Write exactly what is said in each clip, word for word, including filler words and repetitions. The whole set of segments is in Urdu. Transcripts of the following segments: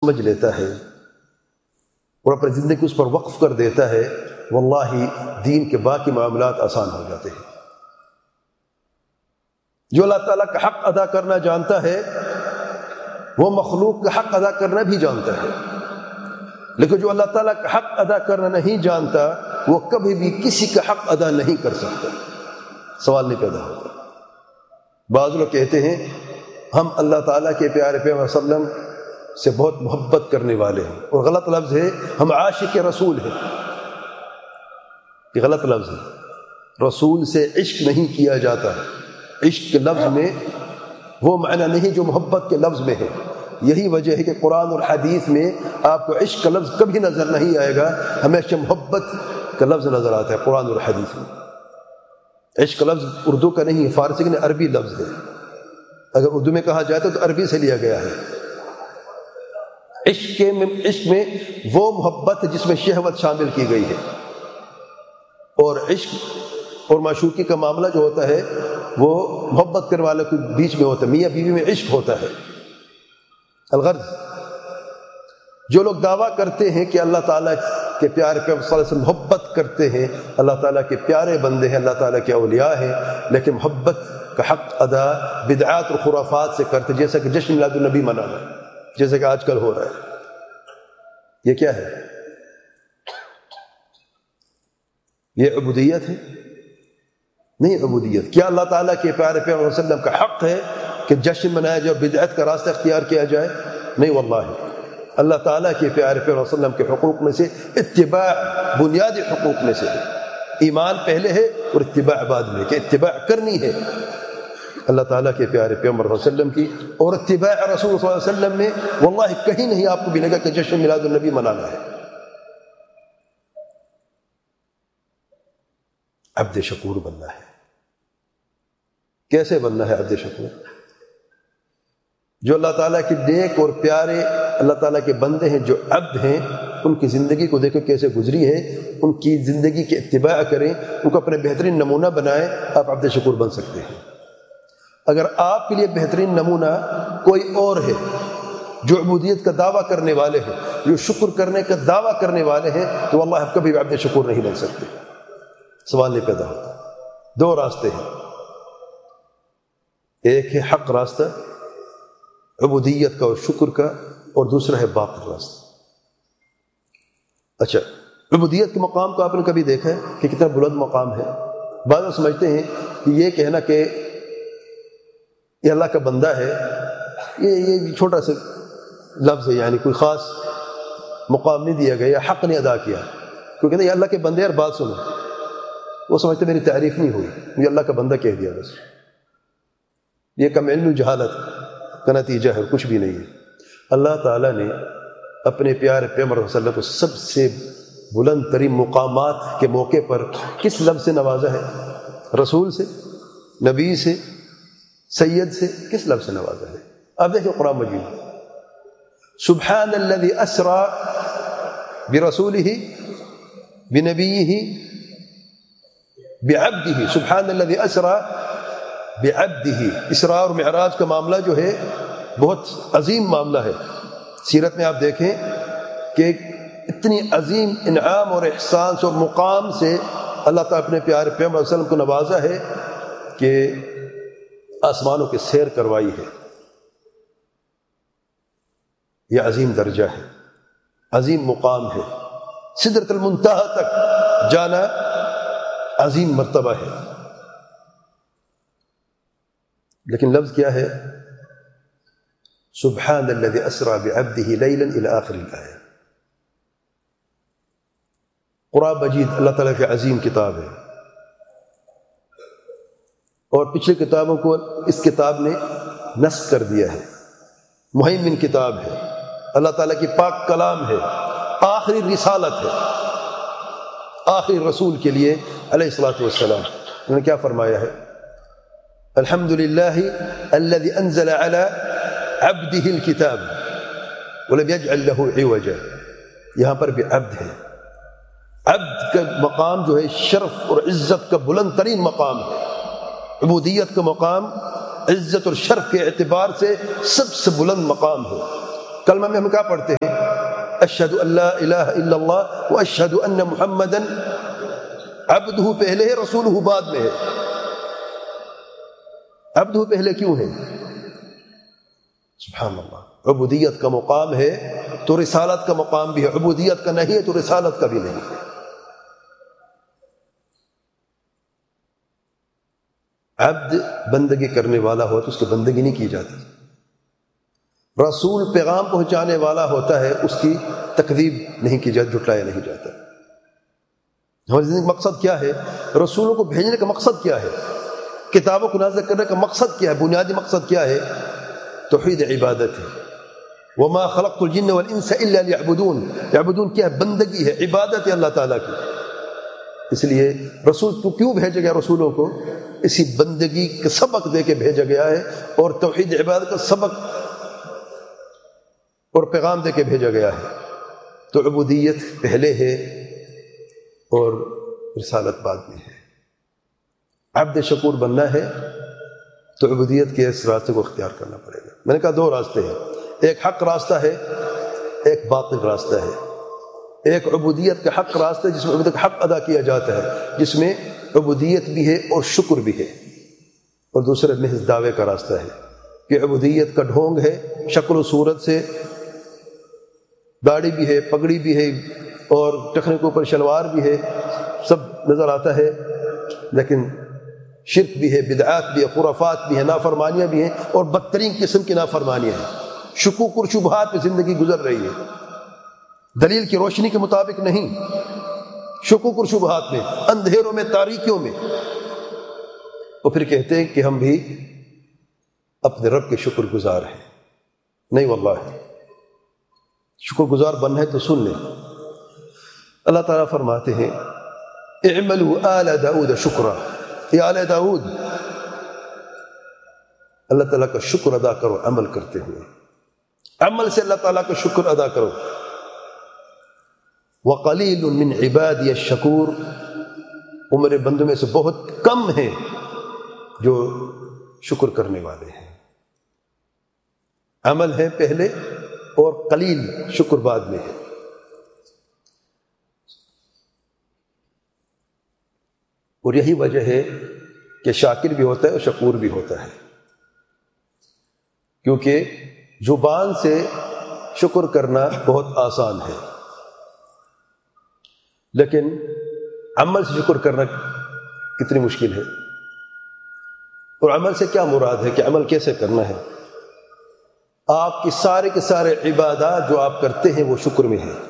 سمجھ لیتا ہے اور اپنی زندگی اس پر وقف کر دیتا ہے، واللہ دین کے باقی معاملات آسان ہو جاتے ہیں۔ جو اللہ تعالیٰ کا حق ادا کرنا جانتا ہے وہ مخلوق کا حق ادا کرنا بھی جانتا ہے، لیکن جو اللہ تعالیٰ کا حق ادا کرنا نہیں جانتا وہ کبھی بھی کسی کا حق ادا نہیں کر سکتا، سوال نہیں پیدا ہوتا۔ بعض لوگ کہتے ہیں ہم اللہ تعالیٰ کے پیارے پیغمبر صلی اللہ علیہ وسلم سے بہت محبت کرنے والے ہیں، اور غلط لفظ ہے ہم عاشق رسول ہیں، یہ غلط لفظ ہے۔ رسول سے عشق نہیں کیا جاتا، عشق کے لفظ میں وہ معنی نہیں جو محبت کے لفظ میں ہے۔ یہی وجہ ہے کہ قرآن اور حدیث میں آپ کو عشق کا لفظ کبھی نظر نہیں آئے گا، ہمیشہ محبت کا لفظ نظر آتا ہے قرآن اور حدیث میں۔ عشق کا لفظ اردو کا نہیں ہے، فارسی کا نہیں، عربی لفظ ہے۔ اگر اردو میں کہا جائے تو عربی سے لیا گیا ہے۔ عشق میں عشق میں وہ محبت جس میں شہوت شامل کی گئی ہے، اور عشق اور معشوقی کا معاملہ جو ہوتا ہے وہ محبت کرنے والے کے بیچ میں ہوتا ہے، میاں بیوی میں عشق ہوتا ہے۔ الغرض جو لوگ دعویٰ کرتے ہیں کہ اللہ تعالیٰ کے پیارے پیغمبر صلی اللہ علیہ وسلم محبت کرتے ہیں، اللہ تعالیٰ کے پیارے بندے ہیں، اللہ تعالیٰ کے اولیاء ہیں، لیکن محبت کا حق ادا بدعات اور خرافات سے کرتے، جیسا کہ جشن میلاد النبی منانا، جیسا کہ آج کل ہو رہا ہے۔ یہ کیا ہے؟ یہ عبودیت ہے؟ نہیں عبودیت۔ کیا اللہ تعالیٰ کے پیارے پیغمبر صلی اللہ علیہ وسلم کا حق ہے کہ جشن منایا جائے، بدعت کا راستہ اختیار کیا جائے؟ نہیں واللہ۔ اللہ تعالیٰ کے پیارے پیغمبر صلی اللہ علیہ وسلم کے حقوق میں سے اتباع بنیادی حقوق میں سے ہے۔ ایمان پہلے ہے اور اتباع بعد میں، کہ اتباع کرنی ہے اللہ تعالیٰ کے پیارے پیغمبر صلی اللہ علیہ وسلم کی، اور اتباع رسول صلی اللہ علیہ وسلم میں واللہ کہیں نہیں آپ کو ملے گا کہ جشن میلاد النبی منانا ہے۔ عبد شکور بننا ہے۔ کیسے بننا ہے عبد شکور؟ جو اللہ تعالیٰ کے نیک اور پیارے اللہ تعالیٰ کے بندے ہیں، جو عبد ہیں، ان کی زندگی کو دیکھیں کیسے گزری ہے، ان کی زندگی کی اتباع کریں، ان کو اپنے بہترین نمونہ بنائیں، آپ عبد شکور بن سکتے ہیں۔ اگر آپ کے لیے بہترین نمونہ کوئی اور ہے جو عبودیت کا دعویٰ کرنے والے ہیں، جو شکر کرنے کا دعویٰ کرنے والے ہیں، تو واللہ آپ کبھی عبد شکور نہیں بن سکتے، سوال نہیں پیدا ہوتا۔ دو راستے ہیں، ایک ہے حق راستہ عبودیت کا اور شکر کا، اور دوسرا ہے باطل راستہ۔ اچھا، عبودیت کے مقام کو آپ نے کبھی دیکھا ہے کہ کتنا بلند مقام ہے؟ بعض لوگ سمجھتے ہیں کہ یہ کہنا کہ یہ اللہ کا بندہ ہے، یہ یہ چھوٹا سا لفظ ہے، یعنی کوئی خاص مقام نہیں دیا گیا یا حق نہیں ادا کیا، کیونکہ کہتے ہیں یہ اللہ کے بندے، اور بات سنو، وہ سمجھتے میری تعریف نہیں ہوئی، مجھے اللہ کا بندہ کہہ دیا بس۔ یہ کم علم جہالت کا نتیجہ ہے، کچھ بھی نہیں ہے۔ اللہ تعالیٰ نے اپنے پیارے پیغمبر صلی اللہ علیہ وسلم کو سب سے بلند ترین مقامات کے موقع پر کس لفظ سے نوازا ہے؟ رسول سے، نبی سے، سید سے، کس لفظ سے نوازا ہے؟ اب دیکھیں قرآن مجید، سبحان الذی اسری برسولہ بنبیہ بعبدہ، سبحان الذی اسری بعبدہ۔ اسراء اور معراج کا معاملہ جو ہے بہت عظیم معاملہ ہے۔ سیرت میں آپ دیکھیں کہ اتنی عظیم انعام اور احسان اور مقام سے اللہ تعالیٰ اپنے پیارے پیغمبر صلی اللہ علیہ وسلم کو نوازا ہے کہ آسمانوں کی سیر کروائی ہے۔ یہ عظیم درجہ ہے، عظیم مقام ہے، سدرۃ المنتہا تک جانا عظیم مرتبہ ہے۔ لیکن لفظ کیا ہے؟ سبحان الذی اسری بعبدہ لیلا الی آخر الآیہ۔ قرآن مجید اللہ تعالیٰ کی عظیم کتاب ہے، اور پچھلی کتابوں کو اس کتاب نے نسخ کر دیا ہے، مہیمن کتاب ہے، اللہ تعالیٰ کی پاک کلام ہے، آخری رسالت ہے، آخری رسول کے لیے علیہ الصلاۃ والسلام۔ انہوں نے کیا فرمایا ہے؟ الحمد للہ الذی انزل علی عبدہ الکتاب ولم یجعل لہ عوجا۔ یہاں پر بھی عبد ہے، عبد کا مقام جو ہے شرف اور عزت کا بلند ترین مقام ہے۔ عبودیت کا مقام عزت اور شرف کے اعتبار سے سب سے بلند مقام ہے۔ کلمہ میں ہم کیا پڑھتے ہیں؟ اشہد ان لا الہ الا اللہ و اشہد ان محمدن عبدہ پہلے ہے، رسولہ بعد میں ہے۔ عبدہ پہلے کیوں ہے؟ سبحان اللہ، عبودیت کا مقام ہے تو رسالت کا مقام بھی ہے، عبودیت کا نہیں ہے تو رسالت کا بھی نہیں ہے۔ عبد بندگی کرنے والا ہو تو اس کی بندگی نہیں کی جاتی، رسول پیغام پہنچانے والا ہوتا ہے اس کی تکذیب نہیں کی جاتی، جھٹلایا نہیں جاتا۔ ہماری زندگی کا مقصد کیا ہے؟ رسولوں کو بھیجنے کا مقصد کیا ہے؟ کتابوں کو نازل کرنے کا مقصد کیا ہے؟ بنیادی مقصد کیا ہے؟ توحید عبادت ہے۔ وما خلقت الجن والانس الا ليعبدون، یعبدون کیا ہے؟ بندگی ہے، عبادت ہے اللہ تعالیٰ کی۔ اس لیے رسول تو کیوں بھیجا گیا؟ رسولوں کو اسی بندگی کا سبق دے کے بھیجا گیا ہے، اور توحید عبادت کا سبق اور پیغام دے کے بھیجا گیا ہے۔ تو عبودیت پہلے ہے اور رسالت بعد میں ہے۔ عبد شکور بننا ہے تو عبودیت کے اس راستے کو اختیار کرنا پڑے گا۔ میں نے کہا دو راستے ہیں، ایک حق راستہ ہے، ایک باطل راستہ ہے۔ ایک عبودیت کا حق راستہ جس میں عبودیت کا حق ادا کیا جاتا ہے، جس میں عبودیت بھی ہے اور شکر بھی ہے، اور دوسرا محض دعوے کا راستہ ہے کہ عبودیت کا ڈھونگ ہے، شکل و صورت سے داڑھی بھی ہے، پگڑی بھی ہے، اور ٹخنے کے اوپر شلوار بھی ہے، سب نظر آتا ہے، لیکن شرک بھی ہے، بدعات بھی ہے، خرافات بھی ہیں، نافرمانیاں بھی ہیں، اور بدترین قسم کی نافرمانیاں ہیں۔ شکوک اور شبہات میں زندگی گزر رہی ہے، دلیل کی روشنی کے مطابق نہیں، شکوک اور شبہات میں، اندھیروں میں، تاریکیوں میں۔ اور پھر کہتے ہیں کہ ہم بھی اپنے رب کے شکر گزار ہیں۔ نہیں واللہ، شکر گزار بننا ہے تو سن لیں، اللہ تعالیٰ فرماتے ہیں اعملوا آل داؤد شکرا، یا آل داؤد اللہ تعالیٰ کا شکر ادا کرو عمل کرتے ہوئے، عمل سے اللہ تعالیٰ کا شکر ادا کرو۔ وقلیل من عبادی الشکور، وہ میرے بندوں میں سے بہت کم ہیں جو شکر کرنے والے ہیں۔ عمل ہے پہلے اور قلیل شکر بعد میں ہے۔ اور یہی وجہ ہے کہ شاکر بھی ہوتا ہے اور شکور بھی ہوتا ہے، کیونکہ زبان سے شکر کرنا بہت آسان ہے، لیکن عمل سے شکر کرنا کتنی مشکل ہے۔ اور عمل سے کیا مراد ہے کہ عمل کیسے کرنا ہے؟ آپ کی سارے کے سارے عبادات جو آپ کرتے ہیں وہ شکر میں ہے۔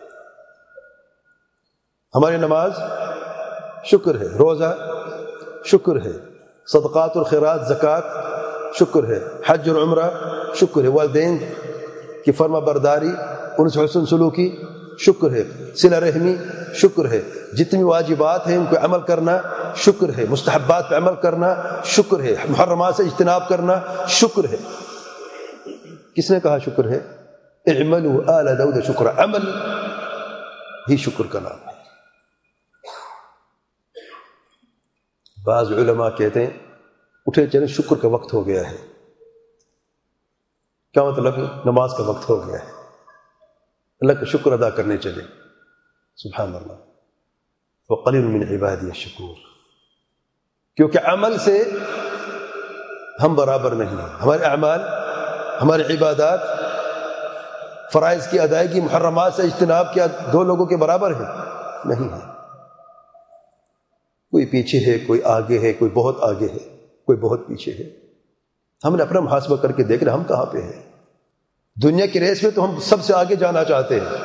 ہماری نماز شکر ہے، روزہ شکر ہے، صدقات اور خیرات، زکوٰۃ شکر ہے، حج اور عمرہ شکر ہے، والدین کی فرما برداری، ان سے حسن سلوکی شکر ہے، صلہ رحمی شکر ہے، جتنی واجبات ہیں ان کو عمل کرنا شکر ہے، مستحبات پہ عمل کرنا شکر ہے، محرمات سے اجتناب کرنا شکر ہے۔ کس نے کہا شکر ہے؟ اعملوا آل داؤد شکرا، عمل ہی شکر کا نام ہے۔ بعض علماء کہتے ہیں اٹھے چلے شکر کا وقت ہو گیا ہے۔ کیا مطلب؟ نماز کا وقت ہو گیا ہے، اللہ کا شکر ادا کرنے چلے۔ سبحان اللہ، وقلیل من عبادی الشکور، کیونکہ عمل سے ہم برابر نہیں ہیں۔ ہمارے اعمال، ہماری عبادات، فرائض کی ادائیگی، محرمات سے اجتناب کیا دو لوگوں کے برابر ہیں؟ نہیں ہے۔ کوئی پیچھے ہے، کوئی آگے ہے، کوئی بہت آگے ہے، کوئی بہت پیچھے ہے۔ ہم نے اپنا محاسبہ کر کے دیکھ رہے ہم کہاں پہ ہیں۔ دنیا کی ریس میں تو ہم سب سے آگے جانا چاہتے ہیں،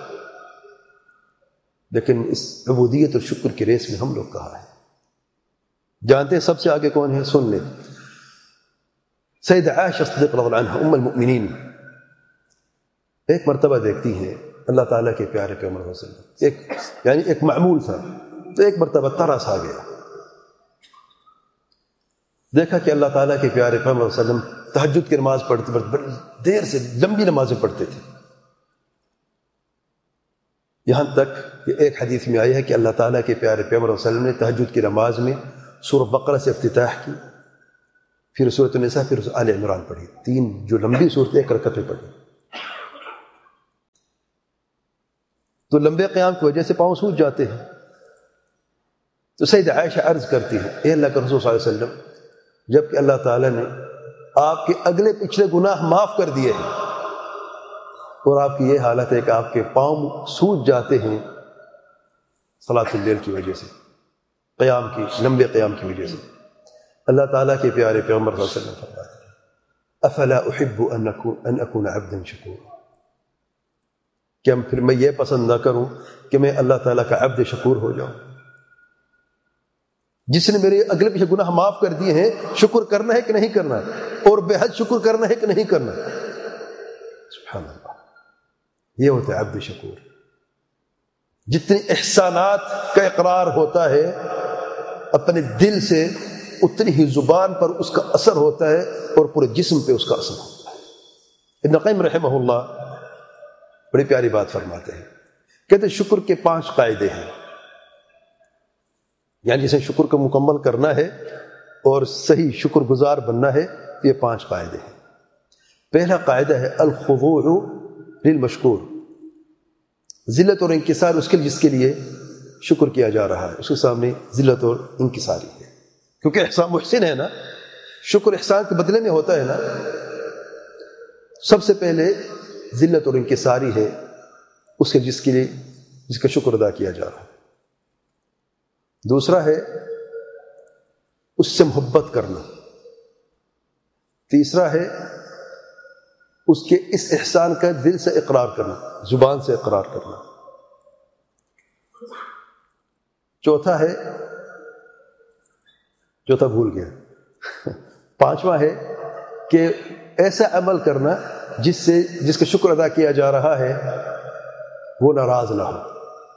لیکن اس عبودیت اور شکر کی ریس میں ہم لوگ کہاں ہیں؟ جانتے ہیں سب سے آگے کون ہے؟ سن لیں، سیدہ عائشہ صدیقہ رضی اللہ عنہا ام المؤمنین ایک مرتبہ دیکھتی ہیں اللہ تعالیٰ کے پیارے پیغمبر صلی اللہ علیہ وسلم، ایک یعنی ایک معمول تھا، تو ایک مرتبہ ترس آ گیا، دیکھا کہ اللہ تعالیٰ کے پیارے پیغمبر صلی اللہ علیہ وسلم تہجد کی نماز پڑھتے پڑھتے بڑی دیر سے لمبی نمازیں پڑھتے تھے، یہاں تک کہ ایک حدیث میں آیا ہے کہ اللہ تعالیٰ کے پیارے پیغمبر صلی اللہ علیہ وسلم نے تہجد کی نماز میں سورہ بقرہ سے افتتاح کی، پھر سورۃ النساء، پھر آل عمران پڑھی، تین جو لمبی صورتیں ایک رکعت میں پڑھی۔ تو لمبے قیام کی وجہ سے پاؤں سوج جاتے ہیں. تو سیدہ عائشہ عرض کرتی ہے اے اللہ کے رسول صلی اللہ علیہ وسلم، جب کہ اللہ تعالیٰ نے آپ کے اگلے پچھلے گناہ معاف کر دیے ہیں اور آپ کی یہ حالت ہے کہ آپ کے پاؤں سوج جاتے ہیں صلاۃ اللیل کی وجہ سے، قیام کی، لمبے قیام کی وجہ سے، اللہ تعالیٰ کے پیارے پیغمبر صلی اللہ علیہ وسلم فرماتے ہیں افلا احب ان اكون ان اكون عبدا شکورا، کہ پھر میں یہ پسند نہ کروں کہ میں اللہ تعالیٰ کا عبد شکور ہو جاؤں. جس نے میرے اگلے پیچھے گناہ معاف کر دیے ہیں، شکر کرنا ہے کہ نہیں کرنا، اور بے حد شکر کرنا ہے کہ نہیں کرنا. سبحان اللہ، یہ ہوتا ہے عبد شکور. جتنے احسانات کا اقرار ہوتا ہے اپنے دل سے، اتنی ہی زبان پر اس کا اثر ہوتا ہے اور پورے جسم پہ اس کا اثر ہوتا ہے. ابن قیم رحمہ اللہ بڑی پیاری بات فرماتے ہیں، کہتے ہیں شکر کے پانچ قاعدے ہیں، یعنی جسے شکر کو مکمل کرنا ہے اور صحیح شکر گزار بننا ہے، یہ پانچ قاعدے ہیں. پہلا قاعدہ ہے الخضوع للمشکور، ذلت اور انکسار اس کے جس کے لیے شکر کیا جا رہا ہے، اس کے سامنے ذلت اور انکساری ہے، کیونکہ احسان محسن ہے نا، شکر احسان کے بدلے میں ہوتا ہے نا. سب سے پہلے ذلت اور انکساری ہے اس کے جس کے لیے جس کا شکر ادا کیا جا رہا ہے. دوسرا ہے اس سے محبت کرنا. تیسرا ہے اس کے اس احسان کا دل سے اقرار کرنا، زبان سے اقرار کرنا. چوتھا ہے چوتھا بھول گیا پانچواں ہے کہ ایسا عمل کرنا جس سے جس کا شکر ادا کیا جا رہا ہے وہ ناراض نہ ہو.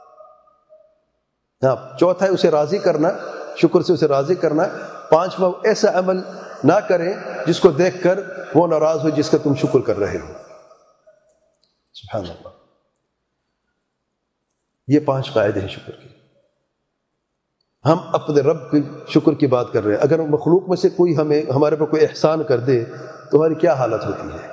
ہاں، چوتھا ہے اسے راضی کرنا، شکر سے اسے راضی کرنا. پانچواں ایسا عمل نہ کریں جس کو دیکھ کر وہ ناراض ہو جس کا تم شکر کر رہے ہو. سبحان اللہ، یہ پانچ قاعدے ہیں شکر کے. ہم اپنے رب کی شکر کی بات کر رہے ہیں، اگر مخلوق میں سے کوئی ہمیں ہمارے پر کوئی احسان کر دے تو ہماری کیا حالت ہوتی ہے.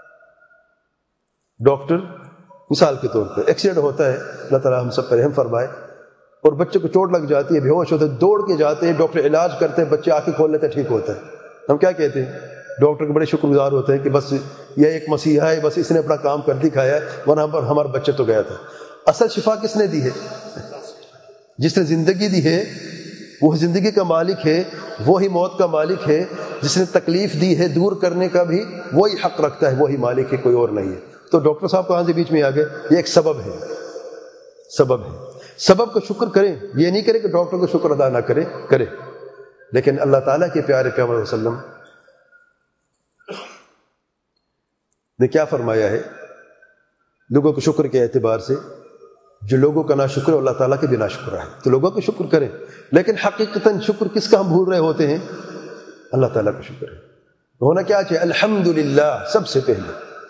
ڈاکٹر مثال کے طور پر ایکسیڈنٹ ہوتا ہے، اللہ تعالیٰ ہم سب پر رحم فرمائے، اور بچے کو چوٹ لگ جاتی ہے، بے ہوش ہوتے ہیں، دوڑ کے جاتے ہیں، ڈاکٹر علاج کرتے ہیں، بچے آنکھیں کھول لیتے ہیں، ٹھیک ہوتا ہے. ہم کیا کہتے ہیں؟ ڈاکٹر کے بڑے شکر گزار ہوتے ہیں کہ بس یہ ایک مسیحا ہے، بس اس نے اپنا کام کر دکھایا ہے، ورنہ پر ہمارا بچہ تو گیا تھا. اصل شفا کس نے دی ہے؟ جس نے زندگی دی ہے، وہ زندگی کا مالک ہے، وہی موت کا مالک ہے. جس نے تکلیف دی ہے دور کرنے کا بھی وہی حق رکھتا ہے، وہی مالک ہے، کوئی اور نہیں ہے. تو ڈاکٹر صاحب کہاں سے بیچ میں آ گئے؟ یہ ایک سبب ہے، سبب ہے. سبب کو شکر کریں، یہ نہیں کرے کہ ڈاکٹر کو شکر ادا نہ کرے، کرے. لیکن اللہ تعالیٰ کے پیارے پیغمبر صلی اللہ علیہ وسلم نے کیا فرمایا ہے لوگوں کو شکر کے اعتبار سے؟ جو لوگوں کا ناشکر ہے اللہ تعالیٰ کے بھی ناشکر ہے، تو لوگوں کو شکر کریں. لیکن حقیقتاً شکر کس کا ہم بھول رہے ہوتے ہیں؟ اللہ تعالیٰ کا شکر ہے. ہونا کیا چاہیے؟ الحمدللہ سب سے پہلے،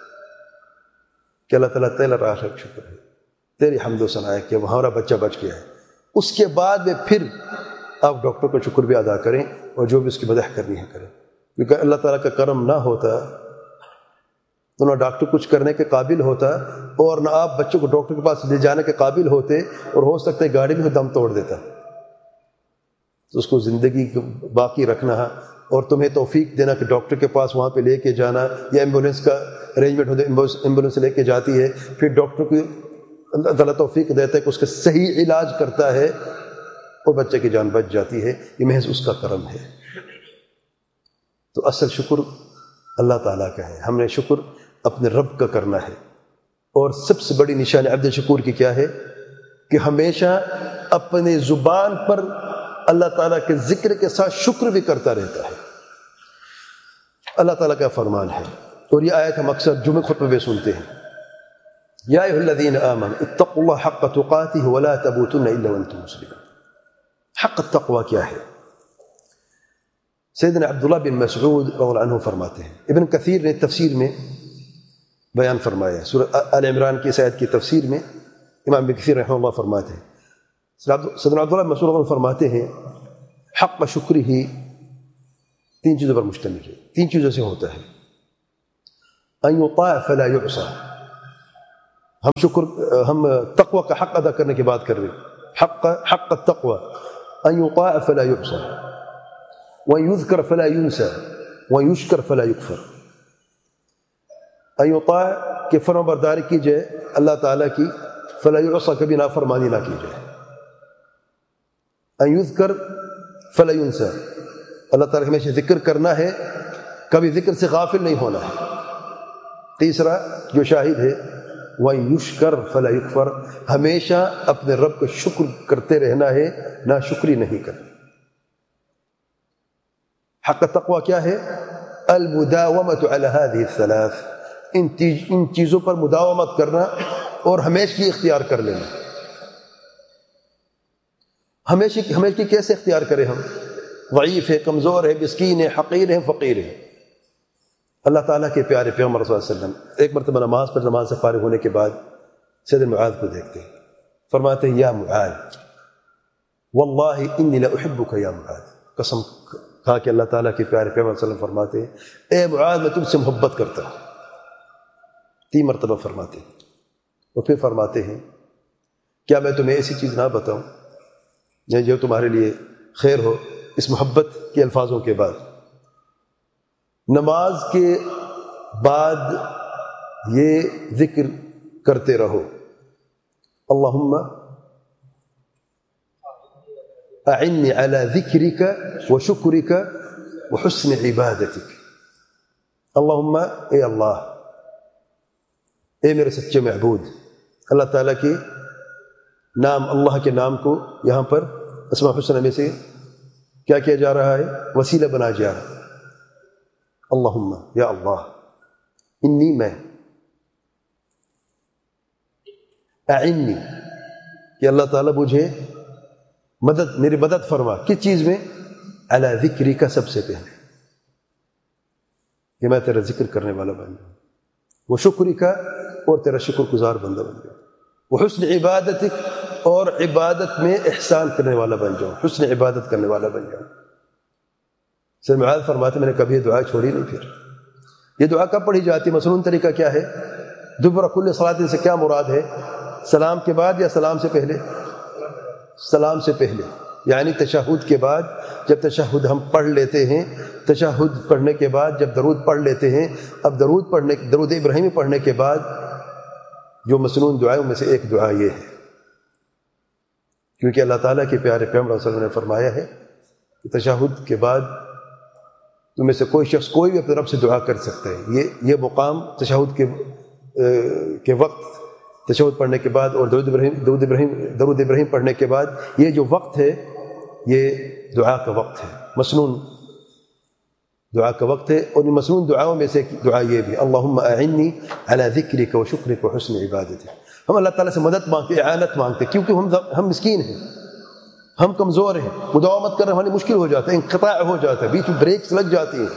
کہ اللہ تعالیٰ تیرا راہ شکر ہے، تیری حمد و ثنا ہے کہ ہمارا بچہ بچ گیا ہے. اس کے بعد میں پھر آپ ڈاکٹر کا شکر بھی ادا کریں اور جو بھی اس کی مدح کرنی ہے کریں. کیونکہ اللہ تعالیٰ کا کرم نہ ہوتا تو نہ ڈاکٹر کچھ کرنے کے قابل ہوتا، اور نہ آپ بچوں کو ڈاکٹر کے پاس لے جانے کے قابل ہوتے، اور ہو سکتا ہے گاڑی میں دم توڑ دیتا. تو اس کو زندگی باقی رکھنا اور تمہیں توفیق دینا کہ ڈاکٹر کے پاس وہاں پہ لے کے جانا، یا ایمبولینس کا ارینجمنٹ ہوتا ہے، ایمبولینس لے کے جاتی ہے، پھر ڈاکٹر کو اللہ تعالیٰ توفیق دیتا ہے کہ اس کا صحیح علاج کرتا ہے اور بچے کی جان بچ جاتی ہے. یہ محض اس کا کرم ہے. تو اصل شکر اللہ تعالیٰ کا ہے. ہم نے شکر اپنے رب کا کرنا ہے. اور سب سے بڑی نشانی عبد شکور کی کیا ہے؟ کہ ہمیشہ اپنے زبان پر اللہ تعالیٰ کے ذکر کے ساتھ شکر بھی کرتا رہتا ہے. اللہ تعالیٰ کا فرمان ہے، اور یہ آیت ہم اکثر جمعہ خطبے میں سنتے ہیں، یا ایھا الذین آمنوا اتقوا اللہ حق تقاتہ ولا تموتن الا وانتم مسلمون. حق التقوی کیا ہے؟ سیدنا عبداللہ بن مسعود رضی اللہ عنہ فرماتے ہیں، ابن کثیر نے تفسیر میں بیان فرمایا ہے، سورہ آل عمران کی اس آیت کی تفسیر میں امام ابن کثیر رحمہ اللہ فرماتے ہیں، سیدنا عبداللہ بن مسعود رضی اللہ عنہ فرماتے ہیں حق شکر ہی تین چیزوں پر مشتمل ہے، تین چیزوں سے ہوتا ہے. ان یطاع فلا یعصى، ہم شکر ہم تقوی کا حق ادا کرنے کی بات کر رہے ہیں. حق حق التقوی ان یطاع فلا یعصى وان یذکر فلا ینسى وان یشکر فلا یکفر. ان یطاع کہ فرما برداری کی جائے اللہ تعالیٰ کی، فلا یعصى کبھی نافرمانی نہ کی جائے، ان یذکر فلا ینسى اللہ تعالیٰ ہمیشہ ذکر کرنا ہے، کبھی ذکر سے غافل نہیں ہونا ہے. تیسرا جو شاہد ہے وَإِن يُشْكَرْ فَلَا يُكْفَرْ ہمیشہ اپنے رب کا شکر کرتے رہنا ہے، نہ شکری نہیں کرنا. حق تقوی کیا ہے؟ المداومۃ علی هذه الثلاث ان ان چیزوں پر مداومت کرنا اور ہمیشہ اختیار کر لینا. ہمیشہ ہمیشہ کیسے اختیار کریں؟ ہم ضعیف ہے، کمزور ہے، مسکین ہے، حقیر ہے، فقیر ہے. اللہ تعالیٰ کے پیارے پیغمبر صلی اللہ علیہ وسلم ایک مرتبہ نماز پر نماز سے فارغ ہونے کے بعد سیدنا معاذ کو دیکھتے ہیں، فرماتے ہیں یا معاذ واللہ انی لاحبک یا معاذ. قسم کھا کہ اللہ تعالیٰ کے پیارے پیغمبر صلی اللہ علیہ وسلم فرماتے ہیں اے معاذ میں تم سے محبت کرتا ہوں. تین مرتبہ فرماتے ہیں. اور پھر فرماتے ہیں کیا میں تمہیں ایسی چیز نہ بتاؤں جو تمہارے لیے خیر ہو؟ اس محبت کے الفاظوں کے بعد نماز کے بعد یہ ذکر کرتے رہو، اللہم اعنی علی ذکرک و شکرک و حسن عبادتک. اللہم اے اللہ، اے میرے سچے معبود. اللہ تعالیٰ کے نام، اللہ کے نام کو یہاں پر اسماء الحسنی میں سے کیا کیا جا رہا ہے؟ وسیلہ بنا جا رہا ہے. اللہم یا اللہ انی میں، اعنی کہ اللہ تعالیٰ مجھے مدد میری مدد فرما. کس چیز میں؟ علی ذکری کا، سب سے پہلے کہ میں تیرا ذکر کرنے والا بن جاؤں، وہ شکری کا اور تیرا شکر گزار بندہ بن جاؤں، وہ حسن عبادتک اور عبادت میں احسان کرنے والا بن جاؤں، حسن عبادت کرنے والا بن جاؤں. سر معاذ فرماتے میں نے کبھی یہ دعا چھوڑی نہیں. پھر یہ دعا کب پڑھی جاتی ہے؟ مصنون طریقہ کیا ہے؟ دبر کل صلاۃ سے کیا مراد ہے؟ سلام کے بعد یا سلام سے پہلے؟ سلام سے پہلے، یعنی تشہد کے بعد. جب تشہد ہم پڑھ لیتے ہیں، تشہد پڑھنے کے بعد جب درود پڑھ لیتے ہیں، اب درود پڑھنے درود ابراہیمی پڑھنے کے بعد جو مسنون دعاؤں میں سے ایک دعا یہ ہے، کیونکہ اللہ تعالیٰ کے پیارے پیغمبر صلی اللہ علیہ وسلم نے فرمایا ہے کہ تشہد کے بعد تم میں سے کوئی شخص کوئی بھی اپنے رب سے دعا کر سکتا ہے. یہ یہ مقام تشہد کے کے وقت، تشہد پڑھنے کے بعد اور درود ابراہیم درود ابراہیم درود ابراہیم پڑھنے کے بعد یہ جو وقت ہے یہ دعا کا وقت ہے، مسنون دعا کا وقت ہے. اور ان مسنون دعاؤں میں سے دعا یہ بھی، اللہم اعنی علی ذکرک و شکرک و حسن عبادتک. ہم اللہ تعالیٰ سے مدد مانگتے، اعانت مانگتے، کیونکہ ہم ہم مسکین ہیں، ہم کمزور ہیں، مداومت کرنا ہماری مشکل ہو جاتا ہے، انقطاع ہو جاتا ہے، بیچ میں بریکس لگ جاتی ہیں.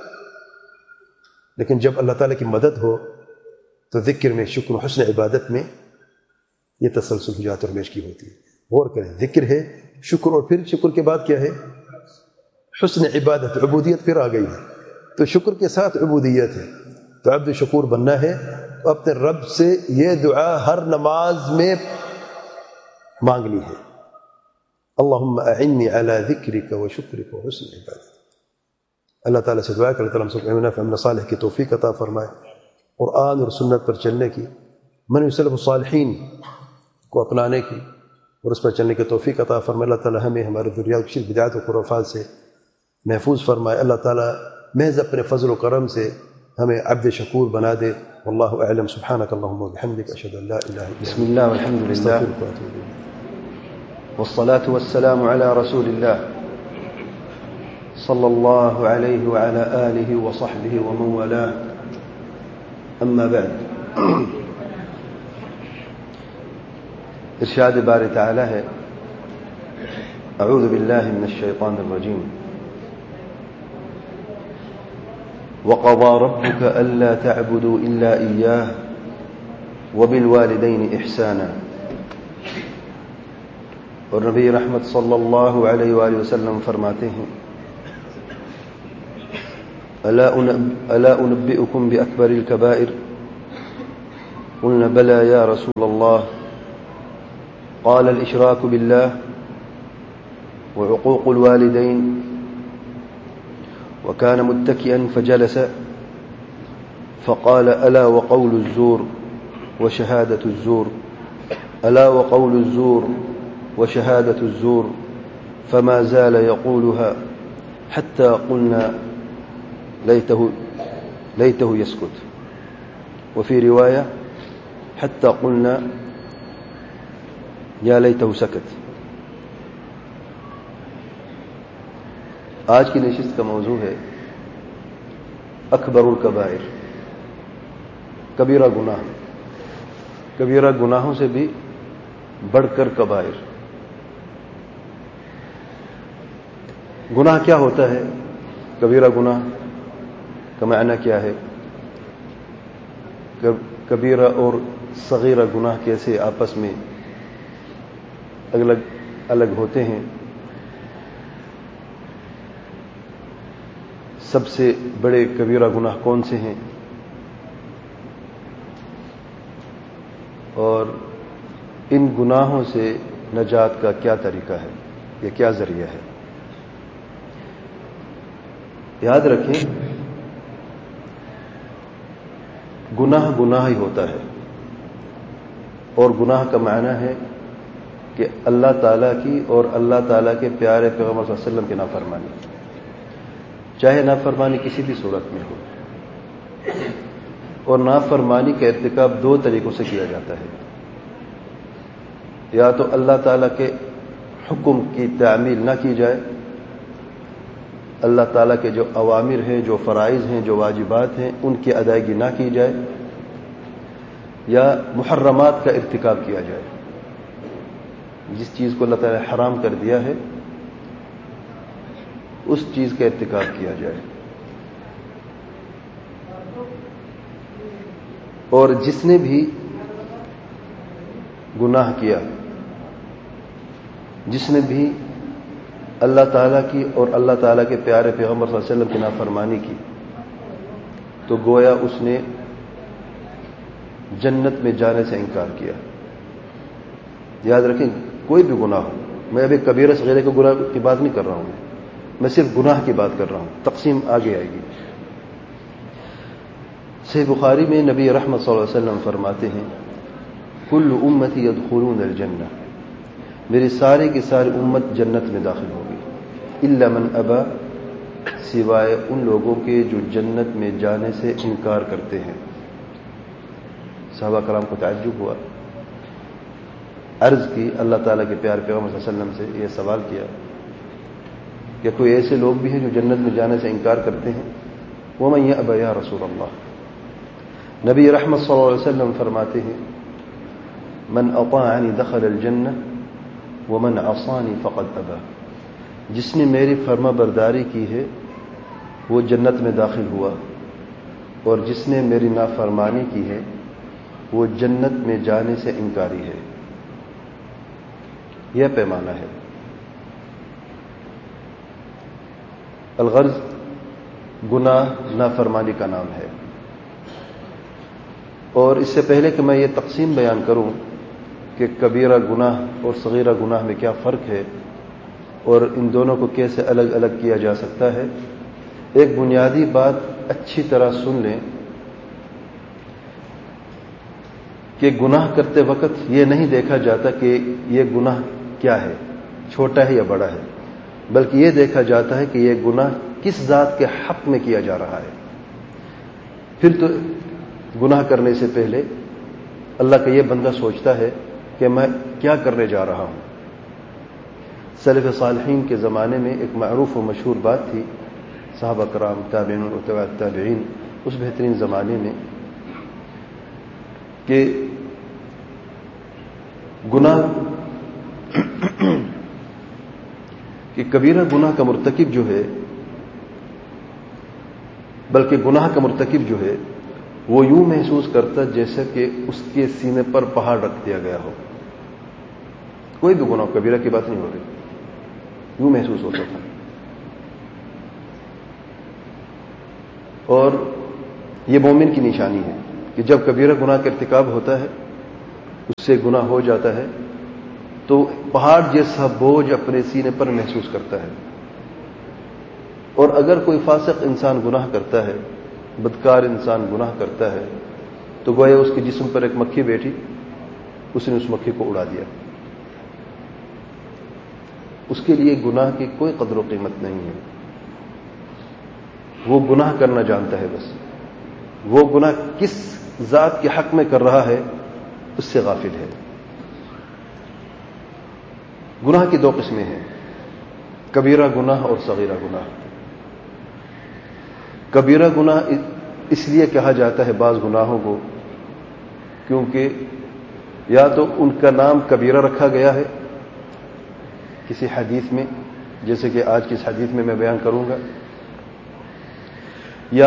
لیکن جب اللہ تعالیٰ کی مدد ہو تو ذکر میں، شکر و حسن عبادت میں یہ تسلسل ہو جاتا ہے اور ہمیشگی ہوتی ہے. غور کریں، ذکر ہے، شکر، اور پھر شکر کے بعد کیا ہے؟ حسن عبادت، عبودیت پھر آ گئی ہے. تو شکر کے ساتھ عبودیت ہے. تو عبد شکور بننا ہے، اپنے رب سے یہ دعا ہر نماز میں مانگنی ہے، اللہم اعنی علی ذکرک و شکرک و حسن عبادتک. اللہ تعالیٰ سے دعا کہ اللہ تعالیٰ ہم سب کو فہم صالح کی توفیق عطا فرمائے، قرآن اور سنت پر چلنے کی، من سلف الصالحین کو اپنانے کی اور اس پر چلنے کی توفیق عطا فرمائے. اللہ تعالیٰ ہمیں ہمارے ذریات کی بدعات و خرافات سے محفوظ فرمائے. اللہ تعالیٰ محض اپنے فضل و کرم سے ہمیں عبد شکور بنا دے. واللہ اعلم. سبحانک اللہم و بحمدک، اشہد ان لا الہ الا انت، بسم اللہ والحمد للہ والصلاة والسلام على رسول الله صلى الله عليه وعلى آله وصحبه ومن والاه. أما بعد، ارشاد باری تعالی ہے، اعوذ باللہ من الشیطان الرجیم، وقضى ربك ألا تعبدوا إلا إياه وبالوالدين إحسانا. اور نبی رحمت صلی اللہ علیہ وآلہ وسلم فرماتے ہیں، الا انبئکم باکبر الکبائر قلنا بلى يا رسول الله. قال الإشراك بالله وعقوق الوالدين. وكان متكئا فجلس فقال ألا وقول الزور وشهادة الزور ألا وقول الزور وشهادة الزور. فما زال يقولها حتى قلنا ليته ليته يسكت. وفي رواية حتى قلنا یا لیتہ سکت. آج کی نشست کا موضوع ہے اکبر الکبائر، کبیرہ گناہ، کبیرہ گناہوں سے بھی بڑھ کر کبائر. گناہ کیا ہوتا ہے؟ کبیرہ گناہ کا معنی کیا ہے؟ کبیرہ اور صغیرہ گناہ کیسے آپس میں الگ الگ ہوتے ہیں؟ سب سے بڑے کبیرہ گناہ کون سے ہیں؟ اور ان گناہوں سے نجات کا کیا طریقہ ہے یا کیا ذریعہ ہے؟ یاد رکھیں، گناہ گناہ ہی ہوتا ہے، اور گناہ کا معنی ہے کہ اللہ تعالیٰ کی اور اللہ تعالیٰ کے پیارے پیغمبر صلی اللہ علیہ وسلم کی نافرمانی، چاہے نافرمانی کسی بھی صورت میں ہو. اور نافرمانی کا ارتکاب دو طریقوں سے کیا جاتا ہے. یا تو اللہ تعالیٰ کے حکم کی تعمیل نہ کی جائے، اللہ تعالیٰ کے جو اوامر ہیں، جو فرائض ہیں، جو واجبات ہیں، ان کی ادائیگی نہ کی جائے، یا محرمات کا ارتکاب کیا جائے. جس چیز کو اللہ تعالیٰ نے حرام کر دیا ہے اس چیز کا ارتکاب کیا جائے. اور جس نے بھی گناہ کیا، جس نے بھی اللہ تعالیٰ کی اور اللہ تعالیٰ کے پیارے پیغمبر صلی اللہ علیہ وسلم کی نافرمانی کی، تو گویا اس نے جنت میں جانے سے انکار کیا. یاد رکھیں، کوئی بھی گناہ ہو، میں ابھی کبیرہ صغیرہ کے گناہ کی بات نہیں کر رہا ہوں، میں صرف گناہ کی بات کر رہا ہوں. تقسیم آگے آئے گی. صحیح بخاری میں نبی رحمت صلی اللہ علیہ وسلم فرماتے ہیں کل امتی یدخلون الجنہ، میری ساری کی ساری امت جنت میں داخل ہوگی، الا من ابا، سوائے ان لوگوں کے جو جنت میں جانے سے انکار کرتے ہیں. صحابہ کرام کو تعجب ہوا، عرض کی اللہ تعالیٰ کے پیارے پیغمبر صلی اللہ علیہ وسلم سے، یہ سوال کیا کہ کوئی ایسے لوگ بھی ہیں جو جنت میں جانے سے انکار کرتے ہیں؟ وَمَن يَأْبَ يَا رسول اللہ. نبی رحمت صلی اللہ علیہ وسلم فرماتے ہیں من اطاعنی دخل الجنہ ومن عصانی فقد ابا. جس نے میری فرما برداری کی ہے وہ جنت میں داخل ہوا، اور جس نے میری نافرمانی کی ہے وہ جنت میں جانے سے انکاری ہے. یہ پیمانہ ہے. الغرض، گناہ نافرمانی کا نام ہے. اور اس سے پہلے کہ میں یہ تقسیم بیان کروں کہ کبیرہ گناہ اور صغیرہ گناہ میں کیا فرق ہے اور ان دونوں کو کیسے الگ الگ کیا جا سکتا ہے، ایک بنیادی بات اچھی طرح سن لیں کہ گناہ کرتے وقت یہ نہیں دیکھا جاتا کہ یہ گناہ کیا ہے، چھوٹا ہے یا بڑا ہے، بلکہ یہ دیکھا جاتا ہے کہ یہ گناہ کس ذات کے حق میں کیا جا رہا ہے. پھر تو گناہ کرنے سے پہلے اللہ کا یہ بندہ سوچتا ہے کہ میں کیا کرنے جا رہا ہوں. سلف صالحین کے زمانے میں ایک معروف و مشہور بات تھی، صحابہ کرام، تابعین و تبع تابعین، اس بہترین زمانے میں، کہ گناہ کہ کبیرہ گناہ کا مرتکب جو ہے، بلکہ گناہ کا مرتکب جو ہے وہ یوں محسوس کرتا جیسا کہ اس کے سینے پر پہاڑ رکھ دیا گیا ہو. کوئی بھی گناہ، کبیرہ کی بات نہیں ہو رہی، یوں محسوس ہوتا تھا. اور یہ مومن کی نشانی ہے کہ جب کبیرہ گناہ کا ارتکاب ہوتا ہے، اس سے گناہ ہو جاتا ہے، تو پہاڑ جیسا بوجھ اپنے سینے پر محسوس کرتا ہے. اور اگر کوئی فاسق انسان گناہ کرتا ہے، بدکار انسان گناہ کرتا ہے، تو گویا اس کے جسم پر ایک مکھی بیٹھی، اس نے اس مکھی کو اڑا دیا. اس کے لیے گناہ کی کوئی قدر و قیمت نہیں ہے. وہ گناہ کرنا جانتا ہے، بس وہ گناہ کس ذات کے حق میں کر رہا ہے اس سے غافل ہے. گناہ کی دو قسمیں ہیں، کبیرہ گناہ اور صغیرہ گناہ. کبیرہ گناہ اس لیے کہا جاتا ہے بعض گناہوں کو کیونکہ یا تو ان کا نام کبیرہ رکھا گیا ہے کسی حدیث میں، جیسے کہ آج کی اس حدیث میں میں بیان کروں گا، یا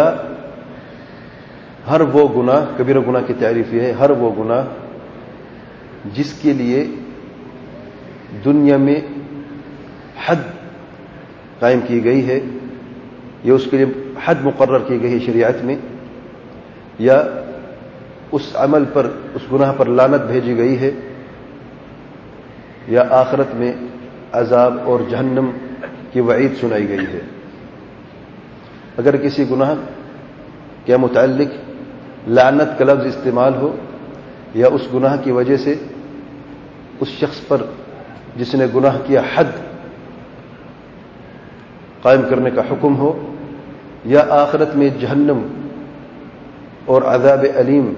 ہر وہ گناہ، کبیرہ گناہ کی تعریف یہ ہے، ہر وہ گناہ جس کے لیے دنیا میں حد قائم کی گئی ہے، یا اس کے لیے حد مقرر کی گئی ہے شریعت میں، یا اس عمل پر، اس گناہ پر لعنت بھیجی گئی ہے، یا آخرت میں عذاب اور جہنم کی وعید سنائی گئی ہے. اگر کسی گناہ کے متعلق لعنت کا لفظ استعمال ہو، یا اس گناہ کی وجہ سے اس شخص پر جس نے گناہ کیا حد قائم کرنے کا حکم ہو، یا آخرت میں جہنم اور عذاب علیم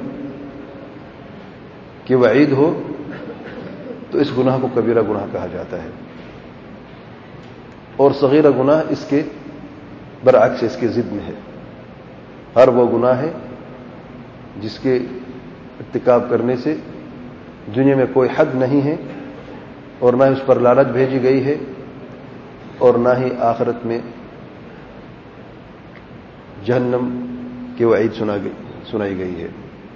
کی وعید ہو، تو اس گناہ کو کبیرہ گناہ کہا جاتا ہے. اور صغیرہ گناہ اس کے برعکس، اس کے ضد میں ہے. ہر وہ گناہ ہے جس کے ارتکاب کرنے سے دنیا میں کوئی حد نہیں ہے، اور نہ اس پر لعنت بھیجی گئی ہے، اور نہ ہی آخرت میں جہنم کی وعید سنائی گئی ہے.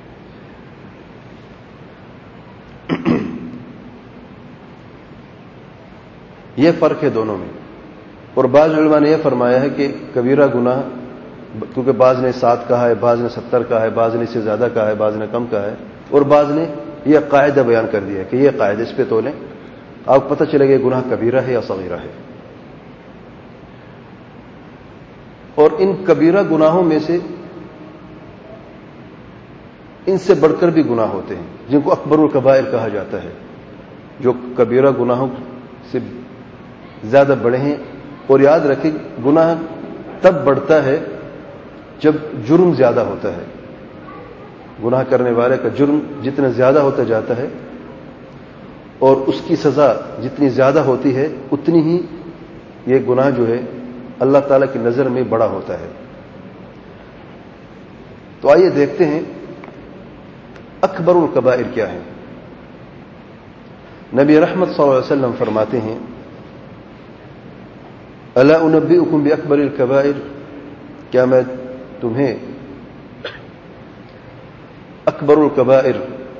یہ فرق ہے دونوں میں. اور بعض علماء نے یہ فرمایا ہے کہ کبیرہ گناہ، کیونکہ بعض نے سات کہا ہے، بعض نے ستر کہا ہے، بعض نے اس سے زیادہ کہا ہے، بعض نے کم کہا ہے، اور بعض نے یہ قاعدہ بیان کر دیا ہے کہ یہ قاعدہ اس پہ تولیں، آپ کو پتہ چلے گا یہ گناہ کبیرہ ہے یا صغیرہ ہے. اور ان کبیرہ گناہوں میں سے ان سے بڑھ کر بھی گناہ ہوتے ہیں جن کو اکبر الکبائر کہا جاتا ہے، جو کبیرہ گناہوں سے زیادہ بڑے ہیں. اور یاد رکھیں گناہ تب بڑھتا ہے جب جرم زیادہ ہوتا ہے. گناہ کرنے والے کا جرم جتنا زیادہ ہوتا جاتا ہے اور اس کی سزا جتنی زیادہ ہوتی ہے، اتنی ہی یہ گناہ جو ہے اللہ تعالیٰ کی نظر میں بڑا ہوتا ہے. تو آئیے دیکھتے ہیں اکبر الکبائر کیا ہے. نبی رحمت صلی اللہ علیہ وسلم فرماتے ہیں، الا انبئکم باکبر الکبائر، کیا میں تمہیں اکبر الکبائر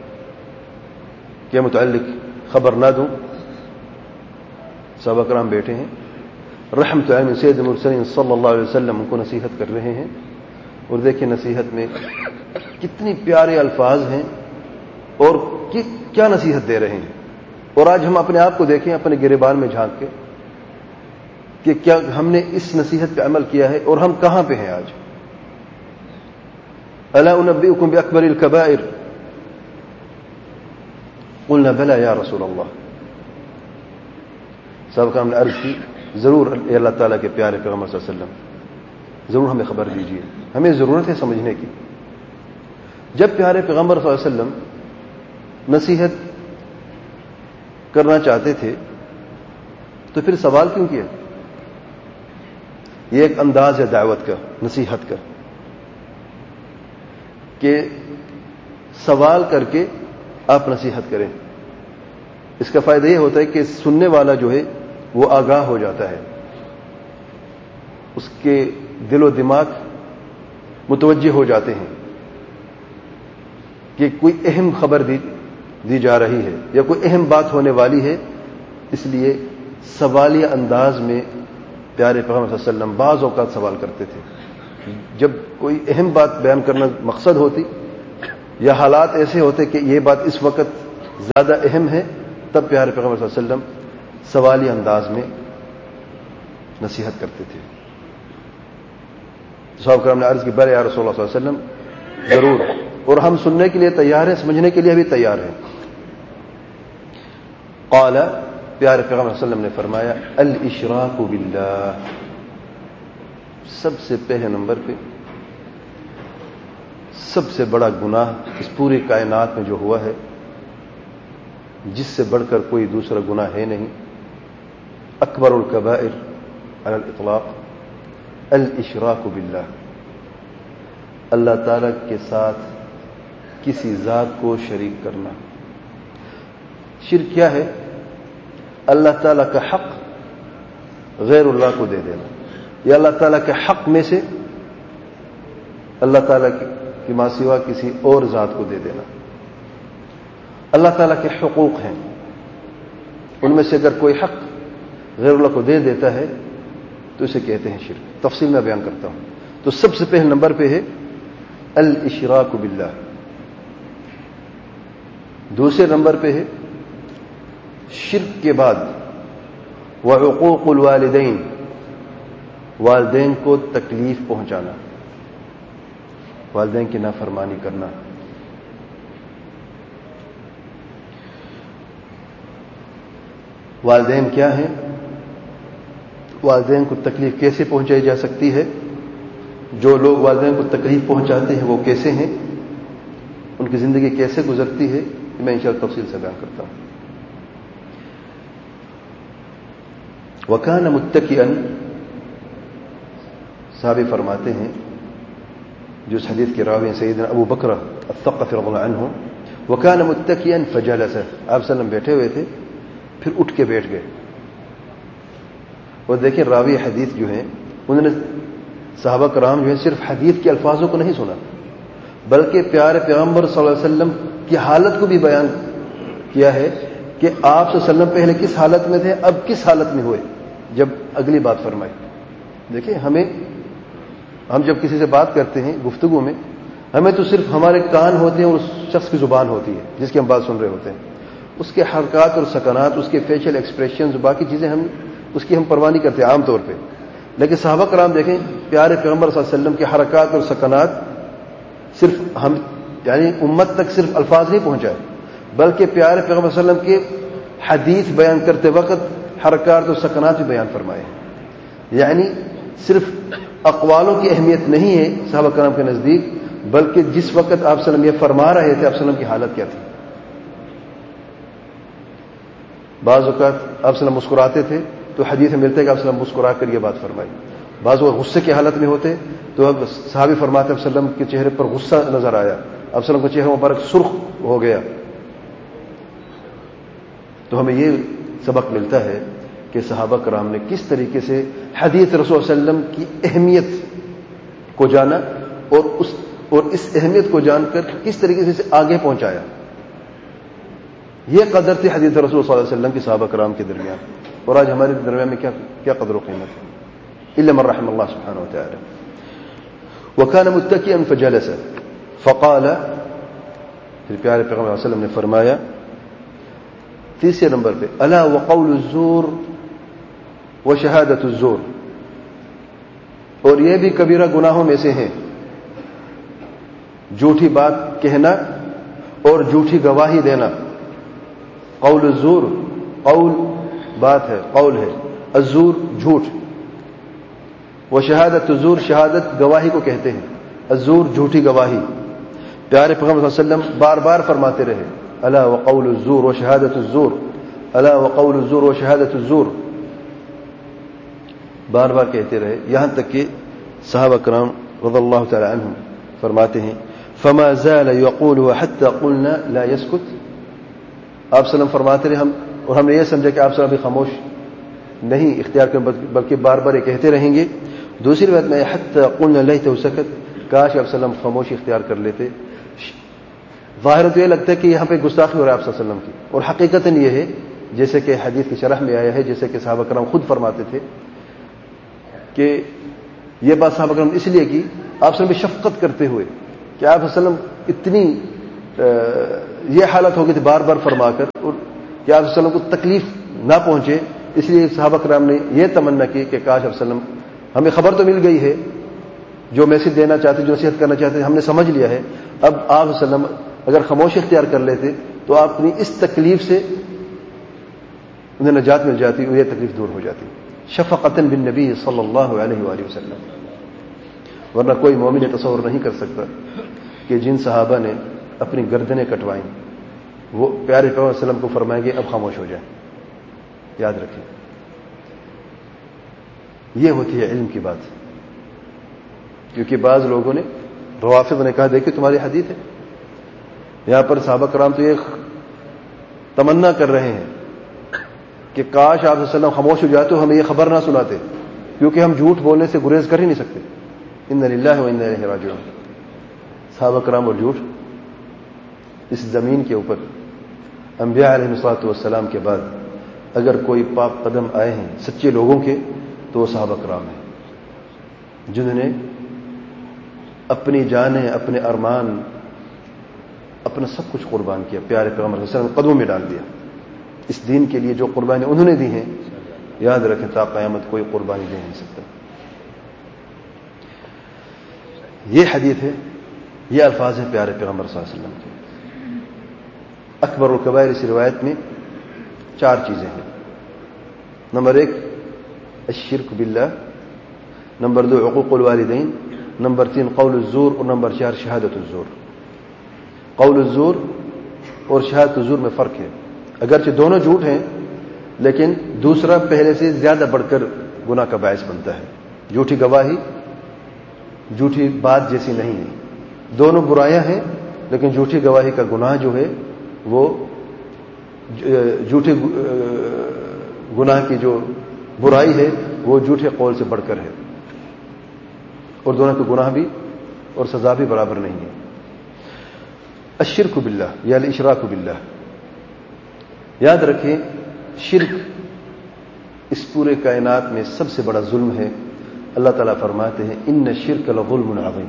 کے متعلق خبر نہ دوں؟ صحابہ کرام بیٹھے ہیں، رحمت علیہ سید المرسلین صلی اللہ علیہ وسلم ان کو نصیحت کر رہے ہیں. اور دیکھیں نصیحت میں کتنی پیارے الفاظ ہیں اور کیا نصیحت دے رہے ہیں. اور آج ہم اپنے آپ کو دیکھیں، اپنے گریبان میں جھانک کے کہ کیا ہم نے اس نصیحت پہ عمل کیا ہے اور ہم کہاں پہ ہیں آج. الا انبئکم باکبر الکبائر قلنا بلا یا رسول اللہ. سب کا ہم نے عرض کی، ضرور اے اللہ تعالیٰ کے پیارے پیغمبر صلی اللہ علیہ وسلم، ضرور ہمیں خبر دیجیے، ہمیں ضرورت ہے سمجھنے کی. جب پیارے پیغمبر صلی اللہ علیہ وسلم نصیحت کرنا چاہتے تھے تو پھر سوال کیوں کیا؟ یہ ایک انداز ہے دعوت کا، نصیحت کا، کہ سوال کر کے آپ نصیحت کریں. اس کا فائدہ یہ ہوتا ہے کہ سننے والا جو ہے وہ آگاہ ہو جاتا ہے، اس کے دل و دماغ متوجہ ہو جاتے ہیں کہ کوئی اہم خبر دی دی جا رہی ہے یا کوئی اہم بات ہونے والی ہے. اس لیے سوالیہ انداز میں پیارے پیغمبر صلی اللہ علیہ وسلم بعض اوقات سوال کرتے تھے. جب کوئی اہم بات بیان کرنا مقصد ہوتی یا حالات ایسے ہوتے کہ یہ بات اس وقت زیادہ اہم ہے، تب پیارے پیغمبر صلی اللہ علیہ وسلم سوالی انداز میں نصیحت کرتے تھے۔ صحابہ کرام نے عرض کی بلے یا رسول اللہ صلی اللہ علیہ وسلم، ضرور، اور ہم سننے کے لیے تیار ہیں، سمجھنے کے لیے بھی تیار ہیں۔ قال، پیارے پیغمبر صلی اللہ علیہ وسلم نے فرمایا، الاشراک باللہ، سب سے پہلے نمبر پہ سب سے بڑا گناہ اس پوری کائنات میں جو ہوا ہے، جس سے بڑھ کر کوئی دوسرا گناہ ہے نہیں، اکبر الکبائر علی الاطلاق الاشراک باللہ، اللہ تعالی کے ساتھ کسی ذات کو شریک کرنا۔ شرک کیا ہے؟ اللہ تعالیٰ کا حق غیر اللہ کو دے دینا، یا اللہ تعالیٰ کے حق میں سے اللہ تعالیٰ کی ماں سوا کسی اور ذات کو دے دینا۔ اللہ تعالیٰ کے حقوق ہیں، ان میں سے اگر کوئی حق غیر اللہ کو دے دیتا ہے تو اسے کہتے ہیں شرک۔ تفصیل میں بیان کرتا ہوں۔ تو سب سے پہلے نمبر پہ ہے الاشراک باللہ، دوسرے نمبر پہ ہے شرک کے بعد وعقوق الوالدین، والدین کو تکلیف پہنچانا، والدین کی نافرمانی کرنا۔ والدین کیا ہیں؟ والدین کو تکلیف کیسے پہنچائی جا سکتی ہے؟ جو لوگ والدین کو تکلیف پہنچاتے ہیں وہ کیسے ہیں، ان کی زندگی کیسے گزرتی ہے، میں انشاءاللہ تفصیل سے بیان کرتا ہوں۔ وَكَانَ مُتَّكِئًا، صحابی فرماتے ہیں جو اس حدیث کے راوی ہیں سیدنا ابو بکر الثقفی رضی اللہ عنہ، وَكَانَ مُتَّكِئًا فَجَلَسَ، آپ صلی اللہ علیہ وسلم بیٹھے ہوئے تھے پھر اٹھ کے بیٹھ گئے۔ اور دیکھیں راوی حدیث جو ہیں انہوں نے صحابہ کرام جو ہے صرف حدیث کے الفاظوں کو نہیں سنا، بلکہ پیارے پیغمبر صلی اللہ علیہ وسلم کی حالت کو بھی بیان کیا ہے کہ آپ صلی اللہ علیہ وسلم پہلے کس حالت میں تھے، اب کس حالت میں ہوئے جب اگلی بات فرمائی۔ دیکھیں ہمیں ہم جب کسی سے بات کرتے ہیں گفتگو میں، ہمیں تو صرف ہمارے کان ہوتے ہیں اور اس شخص کی زبان ہوتی ہے جس کی ہم بات سن رہے ہوتے ہیں، اس کے حرکات اور سکنات، اس کے فیشل ایکسپریشنز، باقی چیزیں ہم اس کی ہم پرواہ نہیں کرتے عام طور پہ۔ لیکن صحابہ کرام دیکھیں پیارے پیغمبر صلی اللہ علیہ وسلم کے حرکات اور سکنات صرف ہم یعنی امت تک صرف الفاظ نہیں پہنچائے، بلکہ پیارے پیغمبر صلی اللہ علیہ وسلم کے حدیث بیان کرتے وقت حرکات اور سکنات بھی بیان فرمائے۔ یعنی صرف اقوالوں کی اہمیت نہیں ہے صحابہ کرام کے نزدیک، بلکہ جس وقت آپ صلی اللہ علیہ وسلم یہ فرما رہے تھے آپ صلی اللہ علیہ وسلم کی حالت کیا تھی۔ بعض اوقات آپ صلی اللہ علیہ وسلم مسکراتے تھے تو حدیث میں ملتا ہے کہ آپ صلی اللہ علیہ وسلم مسکرا کر یہ بات فرمائی۔ بعض وہ غصے کی حالت میں ہوتے تو اب صحابی فرماتے ہیں آپ صلی اللہ علیہ وسلم کے چہرے پر غصہ نظر آیا، آپ صلی اللہ علیہ وسلم کا چہرہ مبارک سرخ ہو گیا۔ تو ہمیں یہ سبق ملتا ہے کہ صحابہ کرام نے کس طریقے سے حدیث رسول صلی اللہ علیہ وسلم کی اہمیت کو جانا اور اس اور اس اہمیت کو جان کر کس طریقے سے اسے آگے پہنچایا۔ یہ قدر تھی حدیث رسول صلی اللہ علیہ وسلم کی صحابہ کرام کے درمیان، اور آج ہمارے درمیان میں کیا کیا قدر و قیمت ہے، الا من رحم اللہ سبحانہ وتعالی۔ وكان متكئا فجلس فقال، پھر پیارے پیغمبر صلی اللہ علیہ وسلم نے فرمایا تیسرے نمبر پہ، الا وقول الزور وشہادۃ الزور، اور یہ بھی کبیرہ گناہوں میں سے ہیں، جھوٹی بات کہنا اور جھوٹی گواہی دینا۔ قول الزور، قول بات ہے، قول ہے، الزور جھوٹ، وہ شہادت الزور، شہادت گواہی کو کہتے ہیں، الزور جھوٹی گواہی۔ پیارے پیغمبر صلی اللہ علیہ وسلم بار بار فرماتے رہے الا وقول الزور وشہادت الزور، الا وقول الزور وشہادت الزور، بار بار کہتے رہے، یہاں تک کہ صحابہ کرام رضی اللہ تعالی عنہم فرماتے ہیں فما زال يقول حتى قلنا لا يسكت، آپ صلی اللہ علیہ وسلم فرماتے رہے ہم اور ہم نے یہ سمجھا کہ آپ صلی اللہ علیہ وسلم خاموش نہیں اختیار کریں بلکہ بار بار یہ کہتے رہیں گے۔ دوسری بات میں حتی قلنا لیتہ سکت، کاش آپ صلی اللہ علیہ وسلم خاموشی اختیار کر لیتے۔ ظاہر تو یہ لگتا ہے کہ یہاں پہ گستاخی ہو رہا ہے آپ صلی اللہ علیہ وسلم کی، اور حقیقتاً یہ ہے جیسے کہ حدیث کی شرح میں آیا ہے، جیسے کہ صحابہ کرام خود فرماتے تھے کہ یہ بات صحابہ کرام اس لیے کی آپ صلی اللہ علیہ وسلم شفقت کرتے ہوئے کہ آپ صلی اللہ علیہ وسلم اتنی یہ حالت ہو گئی تھی بار بار فرما کر، اور کہ آپ صلی اللہ علیہ وسلم کو تکلیف نہ پہنچے، اس لیے صحابہ کرام نے یہ تمنا کی کہ کاش آپ صلی اللہ علیہ وسلم ہمیں خبر تو مل گئی ہے، جو میسج دینا چاہتے، جو نصیحت کرنا چاہتے ہم نے سمجھ لیا ہے، اب آپ صلی اللہ علیہ وسلم اگر خاموشی اختیار کر لیتے تو آپ اپنی اس تکلیف سے انہیں نجات مل جاتی اور یہ تکلیف دور ہو جاتی، شفقتاً بالنبی صلی اللہ علیہ وآلہ وسلم۔ ورنہ کوئی مومن یہ تصور نہیں کر سکتا کہ جن صحابہ نے اپنی گردنیں کٹوائیں وہ پیارے پیغمبر صلی اللہ علیہ وسلم کو فرمائیں گے اب خاموش ہو جائیں۔ یاد رکھیں، یہ ہوتی ہے علم کی بات، کیونکہ بعض لوگوں نے روافض نے کہا دیکھیں تمہاری حدیث ہے، یہاں پر صحابہ کرام تو یہ تمنا کر رہے ہیں کہ کاش آپ صلی اللہ علیہ وسلم خاموش ہو جاتے ہمیں یہ خبر نہ سناتے، کیونکہ ہم جھوٹ بولنے سے گریز کر ہی نہیں سکتے۔ ان للہ و انا الیہ راجعون۔ صحابہ کرام اور جھوٹ اس زمین کے اوپر انبیاء علیہ الصلوۃ والسلام کے بعد اگر کوئی پاک قدم آئے ہیں سچے لوگوں کے تو وہ صحابہ کرام ہیں، جنہوں نے اپنی جانیں، اپنے ارمان، اپنا سب کچھ قربان کیا، پیارے پیغمبر صلی اللہ علیہ وسلم قدموں میں ڈال دیا۔ اس دین کے لیے جو قربانی انہوں نے دی ہیں، یاد رکھیں تا قیامت کوئی قربانی دے نہیں سکتا۔ یہ حدیث ہے، یہ الفاظ ہیں پیارے پیغمبر صلی اللہ علیہ وسلم کے۔ اکبر الکبائر اس روایت میں چار چیزیں ہیں۔ نمبر ایک الشرک باللہ، نمبر دو عقوق الوالدین، نمبر تین قول الزور، اور نمبر چار شہادت الزور۔ قول الزور اور شہادت الزور میں فرق ہے، اگرچہ دونوں جھوٹ ہیں لیکن دوسرا پہلے سے زیادہ بڑھ کر گناہ کا باعث بنتا ہے۔ جھوٹی گواہی جھوٹی بات جیسی نہیں ہے، دونوں برائیاں ہیں، لیکن جھوٹی گواہی کا گناہ جو ہے وہ جھوٹے گناہ کی جو برائی ہے وہ جھوٹے قول سے بڑھ کر ہے، اور دونوں کے گناہ بھی اور سزا بھی برابر نہیں ہے۔ الشرک باللہ یا الاشراک باللہ، یاد رکھیں شرک اس پورے کائنات میں سب سے بڑا ظلم ہے۔ اللہ تعالیٰ فرماتے ہیں ان الشرک لظلم عظیم،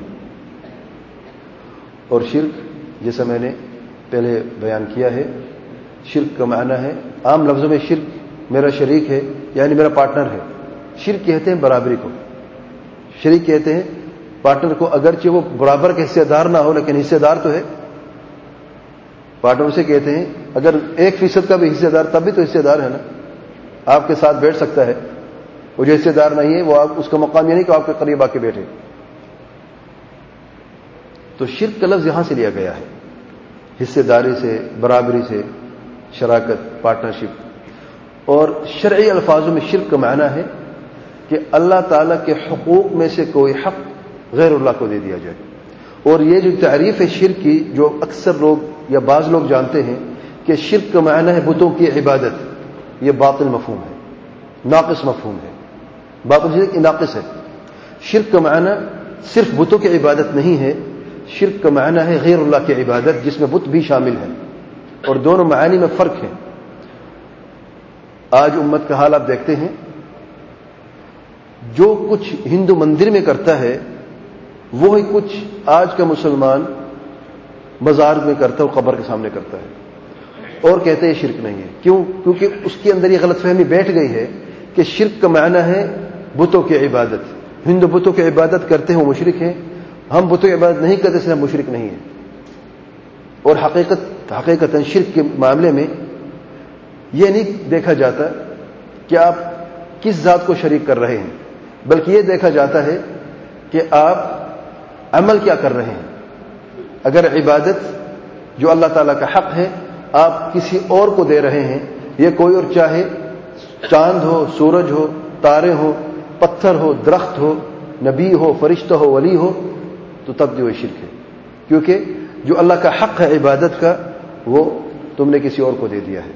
اور شرک جیسا میں نے پہلے بیان کیا ہے، شرک کا معنی ہے عام لفظوں میں شرک میرا شریک ہے یعنی میرا پارٹنر ہے۔ شرک کہتے ہیں برابری کو، شریک کہتے ہیں پارٹنر کو، اگرچہ وہ برابر کا حصے دار نہ ہو لیکن حصے دار تو ہے۔ پارٹنر سے کہتے ہیں اگر ایک فیصد کا بھی حصے دار تب بھی تو حصے دار ہے نا، آپ کے ساتھ بیٹھ سکتا ہے، وہ جو حصے دار نہیں ہے وہ آپ اس کا مقام یہ نہیں کہ آپ کے قریب آ کے بیٹھے۔ تو شرک کا لفظ یہاں سے لیا گیا ہے، حصے داری سے، برابری سے، شراکت، پارٹنرشپ۔ اور شرعی الفاظوں میں شرک کا معنی ہے کہ اللہ تعالیٰ کے حقوق میں سے کوئی حق غیر اللہ کو دے دیا جائے۔ اور یہ جو تعریف ہے شرک کی، جو اکثر لوگ یا بعض لوگ جانتے ہیں کہ شرک کا معنی ہے بتوں کی عبادت، یہ باطل مفہوم ہے، ناقص مفہوم ہے، باطل کی ناقص ہے۔ شرک کا معنی صرف بتوں کی عبادت نہیں ہے، شرک کا معنی ہے غیر اللہ کی عبادت جس میں بت بھی شامل ہے، اور دونوں معانی میں فرق ہے۔ آج امت کا حال آپ دیکھتے ہیں، جو کچھ ہندو مندر میں کرتا ہے وہی کچھ آج کا مسلمان مزار میں کرتا ہے، قبر کے سامنے کرتا ہے، اور کہتے ہیں شرک نہیں ہے۔ کیوں؟ کیونکہ اس کے اندر یہ غلط فہمی بیٹھ گئی ہے کہ شرک کا معنی ہے بتوں کی عبادت، ہندو بتوں کی عبادت کرتے ہیں وہ مشرک ہیں، ہم بتوں کی عبادت نہیں کرتے اس لیے ہم مشرک نہیں ہیں۔ اور حقیقت حقیقتاً شرک کے معاملے میں یہ نہیں دیکھا جاتا کہ آپ کس ذات کو شریک کر رہے ہیں، بلکہ یہ دیکھا جاتا ہے کہ آپ عمل کیا کر رہے ہیں۔ اگر عبادت جو اللہ تعالیٰ کا حق ہے آپ کسی اور کو دے رہے ہیں، یہ کوئی اور چاہے چاند ہو، سورج ہو، تارے ہو، پتھر ہو، درخت ہو، نبی ہو، فرشتہ ہو، ولی ہو، تو تب جو شرک ہے، کیونکہ جو اللہ کا حق ہے عبادت کا وہ تم نے کسی اور کو دے دیا ہے۔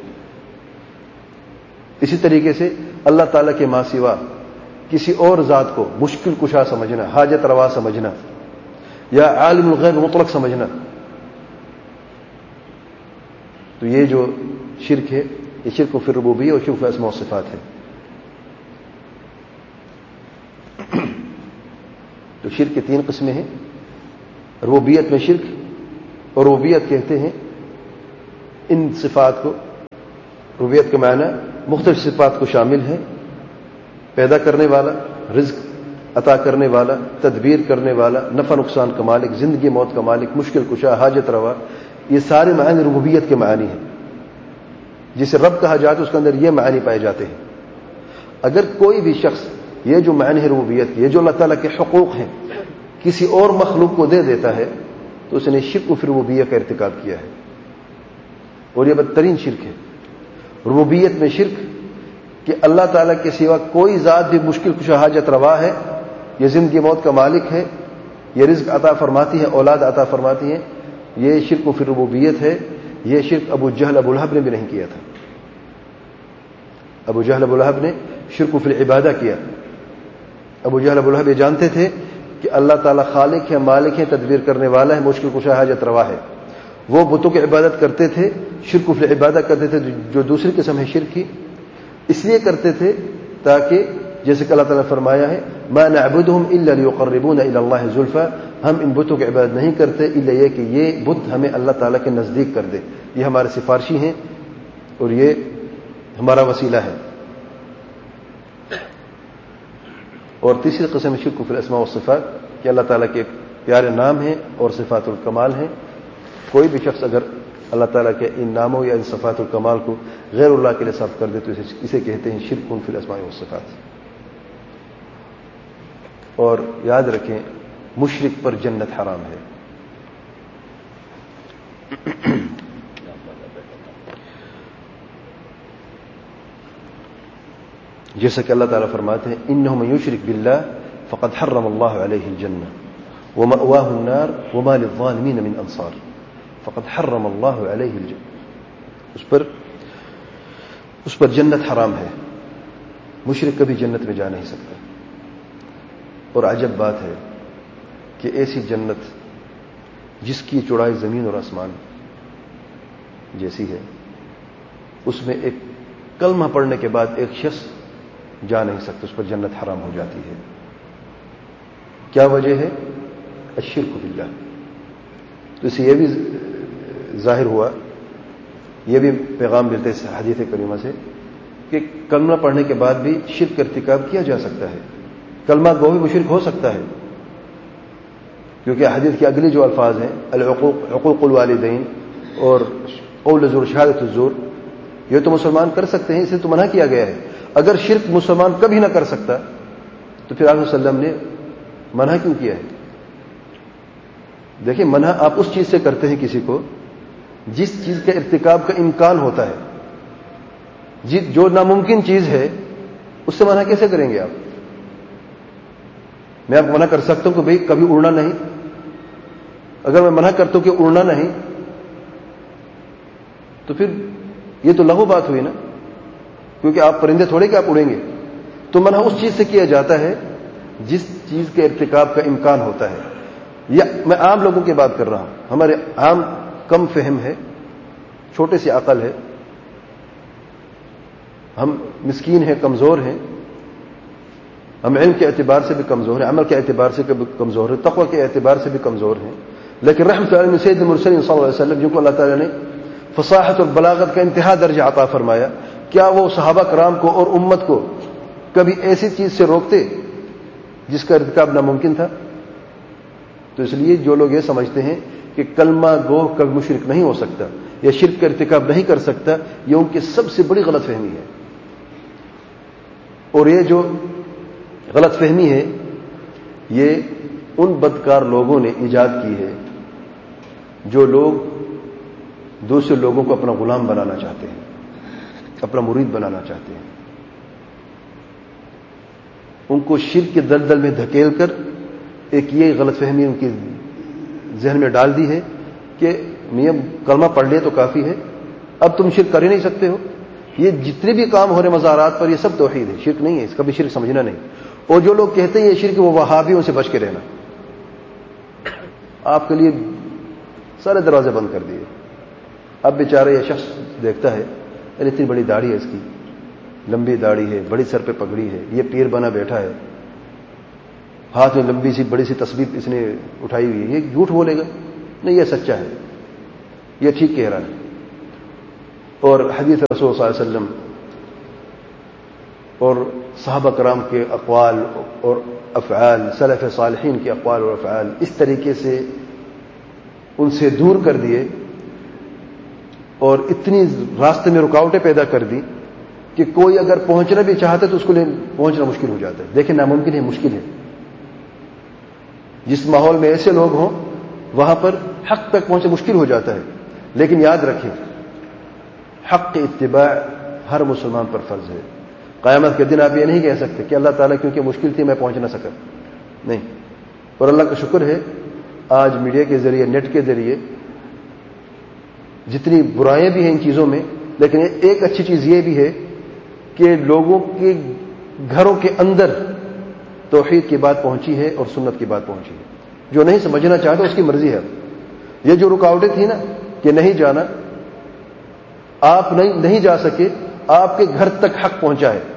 اسی طریقے سے اللہ تعالیٰ کے ماں سوا کسی اور ذات کو مشکل کشا سمجھنا، حاجت روا سمجھنا، یا عالم الغیب مطلق سمجھنا، تو یہ جو شرک ہے یہ شرک فی الربوبیہ اور شرک فی اسماء و صفات ہے۔ تو شرک کی تین قسمیں ہیں، ربوبیت میں شرک، اور ربوبیت کہتے ہیں ان صفات کو. ربوبیت کا معنی مختلف صفات کو شامل ہے: پیدا کرنے والا، رزق عطا کرنے والا، تدبیر کرنے والا، نفع نقصان کا مالک، زندگی موت کا مالک، مشکل کشا، حاجت روا. یہ سارے معنی ربوبیت کے معنی ہیں. جسے رب کہا جاتا ہے اس کے اندر یہ معنی پائے جاتے ہیں. اگر کوئی بھی شخص یہ جو معنی ہے ربوبیت کے، یہ جو اللہ تعالیٰ کے حقوق ہیں، کسی اور مخلوق کو دے دیتا ہے تو اس نے شرک فی ربوبیت کا ارتکاب کیا ہے، اور یہ بدترین شرک ہے. ربوبیت میں شرک کہ اللہ تعالیٰ کے سوا کوئی ذات بھی مشکل کشا حاجت روا ہے، یہ زندگی موت کا مالک ہے، یہ رزق عطا فرماتی ہے، اولاد عطا فرماتی ہے، یہ شرک فی ربوبیت ہے. یہ شرک ابو جہل ابو لہب نے بھی نہیں کیا تھا. ابو جہل ابو لہب نے شرک فی العبادہ کیا. ابو جہل ابو لہب یہ جانتے تھے کہ اللہ تعالیٰ خالق ہے، مالک ہے، تدبیر کرنے والا ہے، مشکل کشا حاجت روا ہے. وہ بتوں کی عبادت کرتے تھے، شرک فی العبادہ کرتے تھے، جو دوسری قسم ہے شرک کی. اس لیے کرتے تھے تاکہ جیسے کہ اللہ تعالیٰ نے فرمایا ہے ما نعبدهم الا ليقربونا الى الله زلفى، ہم ان بتوں کی عبادت نہیں کرتے الا یہ کہ یہ بت ہمیں اللہ تعالیٰ کے نزدیک کر دے، یہ ہمارے سفارشی ہیں اور یہ ہمارا وسیلہ ہے. اور تیسری قسم شرک فی الاسماء والصفات کہ اللہ تعالیٰ کے پیارے نام ہیں اور صفات الکمال ہیں. کوئی بھی شخص اگر اللہ تعالیٰ کے ان ناموں یا ان صفات الکمال کو غیر اللہ کے لیے صرف کر دے تو اسے کہتے ہیں شرک فی الاسماء والصفات. اور یاد رکھیں مشرک پر جنت حرام ہے. جیسا کہ اللہ تعالیٰ فرماتے ہیں انہ من یشرک باللہ فقد حرم اللہ علیہ الجنہ ومأواہ النار وما للظالمین من انصار. فقد حرم اللہ علیہ الجنہ، اس پر اس پر جنت حرام ہے. مشرک کبھی جنت میں جا نہیں سکتا. اور عجب بات ہے کہ ایسی جنت جس کی چوڑائی زمین اور آسمان جیسی ہے، اس میں ایک کلمہ پڑھنے کے بعد ایک شخص جا نہیں سکتا، اس پر جنت حرام ہو جاتی ہے. کیا وجہ ہے؟ الشرک باللہ. تو اسے یہ بھی ظاہر ہوا، یہ بھی پیغام ملتے اس حدیث کریمہ سے کہ کلمہ پڑھنے کے بعد بھی شرک کا ارتکاب کیا جا سکتا ہے. کلمہ گو بھی مشرک ہو سکتا ہے، کیونکہ حدیث کی اگلی جو الفاظ ہیں العقوق عقوق الوالدین اور قول الزور شہادت الزور، یہ تو مسلمان کر سکتے ہیں، اسے تو منع کیا گیا ہے. اگر شرک مسلمان کبھی نہ کر سکتا تو پھر آپ صلی اللہ علیہ وسلم نے منع کیوں کیا ہے؟ دیکھیں، منع آپ اس چیز سے کرتے ہیں کسی کو جس چیز کے ارتکاب کا امکان ہوتا ہے. جس جو ناممکن چیز ہے اس سے منع کیسے کریں گے آپ؟ میں آپ کو منع کر سکتا ہوں کہ بھئی کبھی اڑنا نہیں. اگر میں منع کرتا ہوں کہ اڑنا نہیں تو پھر یہ تو لغو بات ہوئی نا، کیونکہ آپ پرندے تھوڑے کہ آپ اڑیں گے. تو منع اس چیز سے کیا جاتا ہے جس چیز کے ارتکاب کا امکان ہوتا ہے. یا میں عام لوگوں کی بات کر رہا ہوں، ہمارے عام کم فہم ہے، چھوٹے سی عقل ہے، ہم مسکین ہیں، کمزور ہیں، ہم علم کے اعتبار سے بھی کمزور ہیں، عمل کے اعتبار سے بھی کمزور ہیں، تقوی کے اعتبار سے بھی کمزور ہیں. لیکن رحمت اللہ علیہ سید المرسلین صلی اللہ علیہ وسلم جن کو اللہ تعالیٰ نے فصاحت اور بلاغت کا انتہا درجہ عطا فرمایا، کیا وہ صحابہ کرام کو اور امت کو کبھی ایسی چیز سے روکتے جس کا ارتکاب ناممکن تھا؟ تو اس لیے جو لوگ یہ سمجھتے ہیں کہ کلمہ گو کبھی مشرک نہیں ہو سکتا یا شرک کا ارتکاب نہیں کر سکتا، یہ ان کی سب سے بڑی غلط فہمی ہے. اور یہ جو غلط فہمی ہے یہ ان بدکار لوگوں نے ایجاد کی ہے جو لوگ دوسرے لوگوں کو اپنا غلام بنانا چاہتے ہیں، اپنا مرید بنانا چاہتے ہیں. ان کو شرک کے دلدل میں دھکیل کر ایک یہ غلط فہمی ان کی ذہن میں ڈال دی ہے کہ میاں کلمہ پڑھ لے تو کافی ہے، اب تم شرک کر ہی نہیں سکتے ہو. یہ جتنے بھی کام ہو رہے مزارات پر یہ سب توحید ہے، شرک نہیں ہے، اس کا بھی شرک سمجھنا نہیں. اور جو لوگ کہتے ہیں یہ شرک، وہ وہابیوں سے بچ کے رہنا. آپ کے لیے سارے دروازے بند کر دیے. اب بیچارہ یہ شخص دیکھتا ہے اتنی بڑی داڑھی ہے، اس کی لمبی داڑھی ہے، بڑی سر پہ پگڑی ہے، یہ پیر بنا بیٹھا ہے، ہاتھ میں لمبی سی بڑی سی تسبیح اس نے اٹھائی ہوئی ہے، یہ جھوٹ بولے گا؟ نہیں، یہ سچا ہے. یہ ٹھیک کہہ رہا ہے. اور حدیث رسول صلی اللہ علیہ وسلم اور صحابہ کرام کے اقوال اور افعال، سلف صالحین کے اقوال اور افعال اس طریقے سے ان سے دور کر دیے اور اتنی راستے میں رکاوٹیں پیدا کر دی کہ کوئی اگر پہنچنا بھی چاہتا ہے تو اس کو لیے پہنچنا مشکل ہو جاتا ہے. دیکھیں ناممکن ہے، مشکل ہے. جس ماحول میں ایسے لوگ ہوں وہاں پر حق تک پہنچنا مشکل ہو جاتا ہے. لیکن یاد رکھیں حق کی اتباع ہر مسلمان پر فرض ہے. قیامت کے دن آپ یہ نہیں کہہ سکتے کہ اللہ تعالیٰ کیونکہ مشکل تھی میں پہنچ نہ سکا. نہیں. اور اللہ کا شکر ہے آج میڈیا کے ذریعے، نیٹ کے ذریعے جتنی برائیاں بھی ہیں ان چیزوں میں، لیکن ایک اچھی چیز یہ بھی ہے کہ لوگوں کے گھروں کے اندر توحید کی بات پہنچی ہے اور سنت کی بات پہنچی ہے. جو نہیں سمجھنا چاہتا اس کی مرضی ہے. یہ جو رکاوٹیں تھیں نا کہ نہیں جانا، آپ نہیں نہیں جا سکے، آپ کے گھر تک حق پہنچا ہے.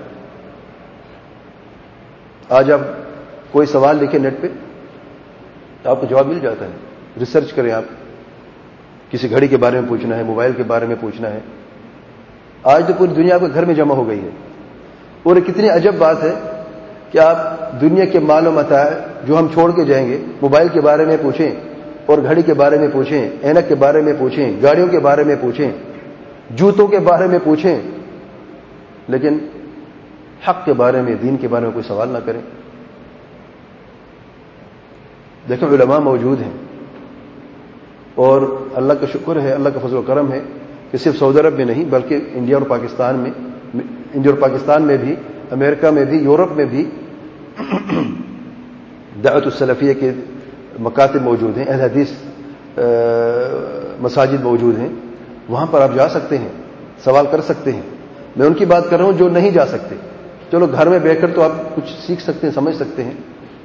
آج آپ کوئی سوال لکھیں نیٹ پہ آپ کو جواب مل جاتا ہے. ریسرچ کریں، آپ کسی گھڑی کے بارے میں پوچھنا ہے، موبائل کے بارے میں پوچھنا ہے. آج تو پوری دنیا آپ کے گھر میں جمع ہو گئی ہے. اور کتنی عجب بات ہے کہ آپ دنیا کے مال و متاع جو ہم چھوڑ کے جائیں گے، موبائل کے بارے میں پوچھیں اور گھڑی کے بارے میں پوچھیں، اینک کے بارے میں پوچھیں، گاڑیوں کے بارے میں پوچھیں، جوتوں کے بارے میں پوچھیں، لیکن حق کے بارے میں، دین کے بارے میں کوئی سوال نہ کریں. دیکھو علماء موجود ہیں اور اللہ کا شکر ہے، اللہ کا فضل و کرم ہے کہ صرف سعودی عرب میں نہیں بلکہ انڈیا اور پاکستان میں انڈیا اور پاکستان میں بھی، امریکہ میں بھی، یورپ میں بھی دعوت السلفیہ کے مکاتب موجود ہیں، اہل حدیث مساجد موجود ہیں. وہاں پر آپ جا سکتے ہیں، سوال کر سکتے ہیں. میں ان کی بات کر رہا ہوں جو نہیں جا سکتے. چلو گھر میں بیٹھ کر تو آپ کچھ سیکھ سکتے ہیں، سمجھ سکتے ہیں.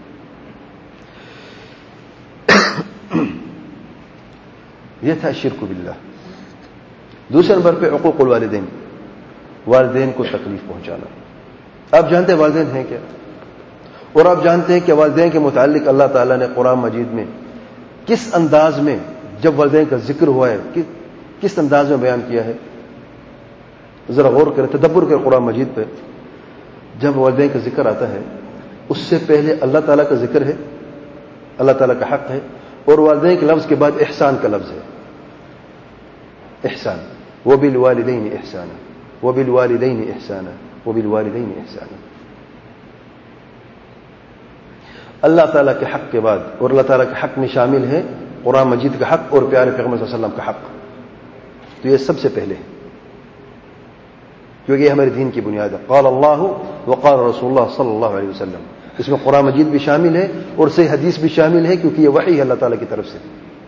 یہ تھا شرک باللہ. دوسرے نمبر پہ حقوق الوالدین، والدین کو تکلیف پہنچانا. آپ جانتے ہیں والدین ہیں کیا؟ اور آپ جانتے ہیں کہ والدین کے متعلق اللہ تعالیٰ نے قرآن مجید میں کس انداز میں، جب والدین کا ذکر ہوا ہے کس انداز میں بیان کیا ہے؟ ذرا غور کریں، تدبر کریں قرآن مجید پہ. جب والدین کا ذکر آتا ہے اس سے پہلے اللہ تعالیٰ کا ذکر ہے، اللہ تعالیٰ کا حق ہے، اور والدین کے لفظ کے بعد احسان کا لفظ ہے. احسان، وبالوالدین احسانا، وبالوالدین احسانا، وبالوالدین احسانا. اللہ تعالیٰ کے حق کے بعد، اور اللہ تعالیٰ کے حق میں شامل ہے قرآن مجید کا حق اور پیارے پیغمبر صلی اللہ علیہ وسلم کا حق. تو یہ سب سے پہلے ہے کیونکہ یہ ہمارے دین کی بنیاد ہے. قال اللہ وقال رسول اللہ صلی اللہ علیہ وسلم. اس میں قرآن مجید بھی شامل ہے اور صحیح حدیث بھی شامل ہے کیونکہ یہ وحی ہے اللہ تعالیٰ کی طرف سے.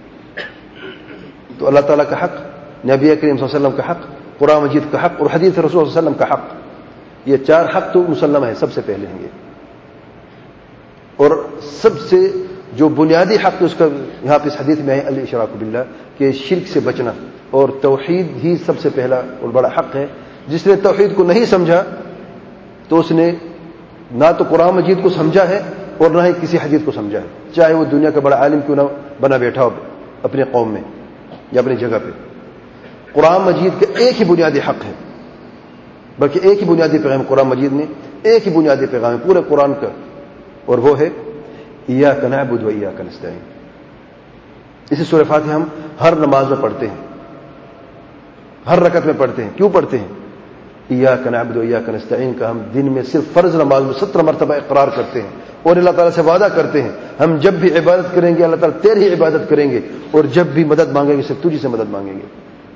تو اللہ تعالیٰ کا حق، نبی کریم صلی اللہ علیہ وسلم کا حق، قرآن مجید کا حق اور حدیث رسول صلی اللہ علیہ وسلم کا حق، یہ چار حق تو مسلم ہے، سب سے پہلے ہیں یہ. اور سب سے جو بنیادی حق اس کا یہاں پہ اس حدیث میں ہے الاشراک باللہ، کہ شرک سے بچنا. اور توحید ہی سب سے پہلا اور بڑا حق ہے. جس نے توحید کو نہیں سمجھا تو اس نے نہ تو قرآن مجید کو سمجھا ہے اور نہ ہی کسی حدیث کو سمجھا ہے، چاہے وہ دنیا کا بڑا عالم کیوں نہ بنا بیٹھا ہو اپنے قوم میں یا اپنی جگہ پہ. قرآن مجید کا ایک ہی بنیادی حق ہے، بلکہ ایک ہی بنیادی پیغام قرآن مجید میں، ایک ہی بنیادی پیغام ہے پورے قرآن کا، اور وہ ہے ایاک نعبد و ایاک نستعین. اسی سورہ فاتحہ ہم ہر نماز میں پڑھتے ہیں، ہر رکعت میں پڑھتے ہیں. کیوں پڑھتے ہیں؟ ایاک نعبد و ایاک نستعین کا ہم دن میں صرف فرض نماز میں سترہ مرتبہ اقرار کرتے ہیں اور اللہ تعالیٰ سے وعدہ کرتے ہیں ہم جب بھی عبادت کریں گے اللہ تعالیٰ تیری ہی عبادت کریں گے، اور جب بھی مدد مانگیں گے صرف تجھی سے مدد مانگیں گے.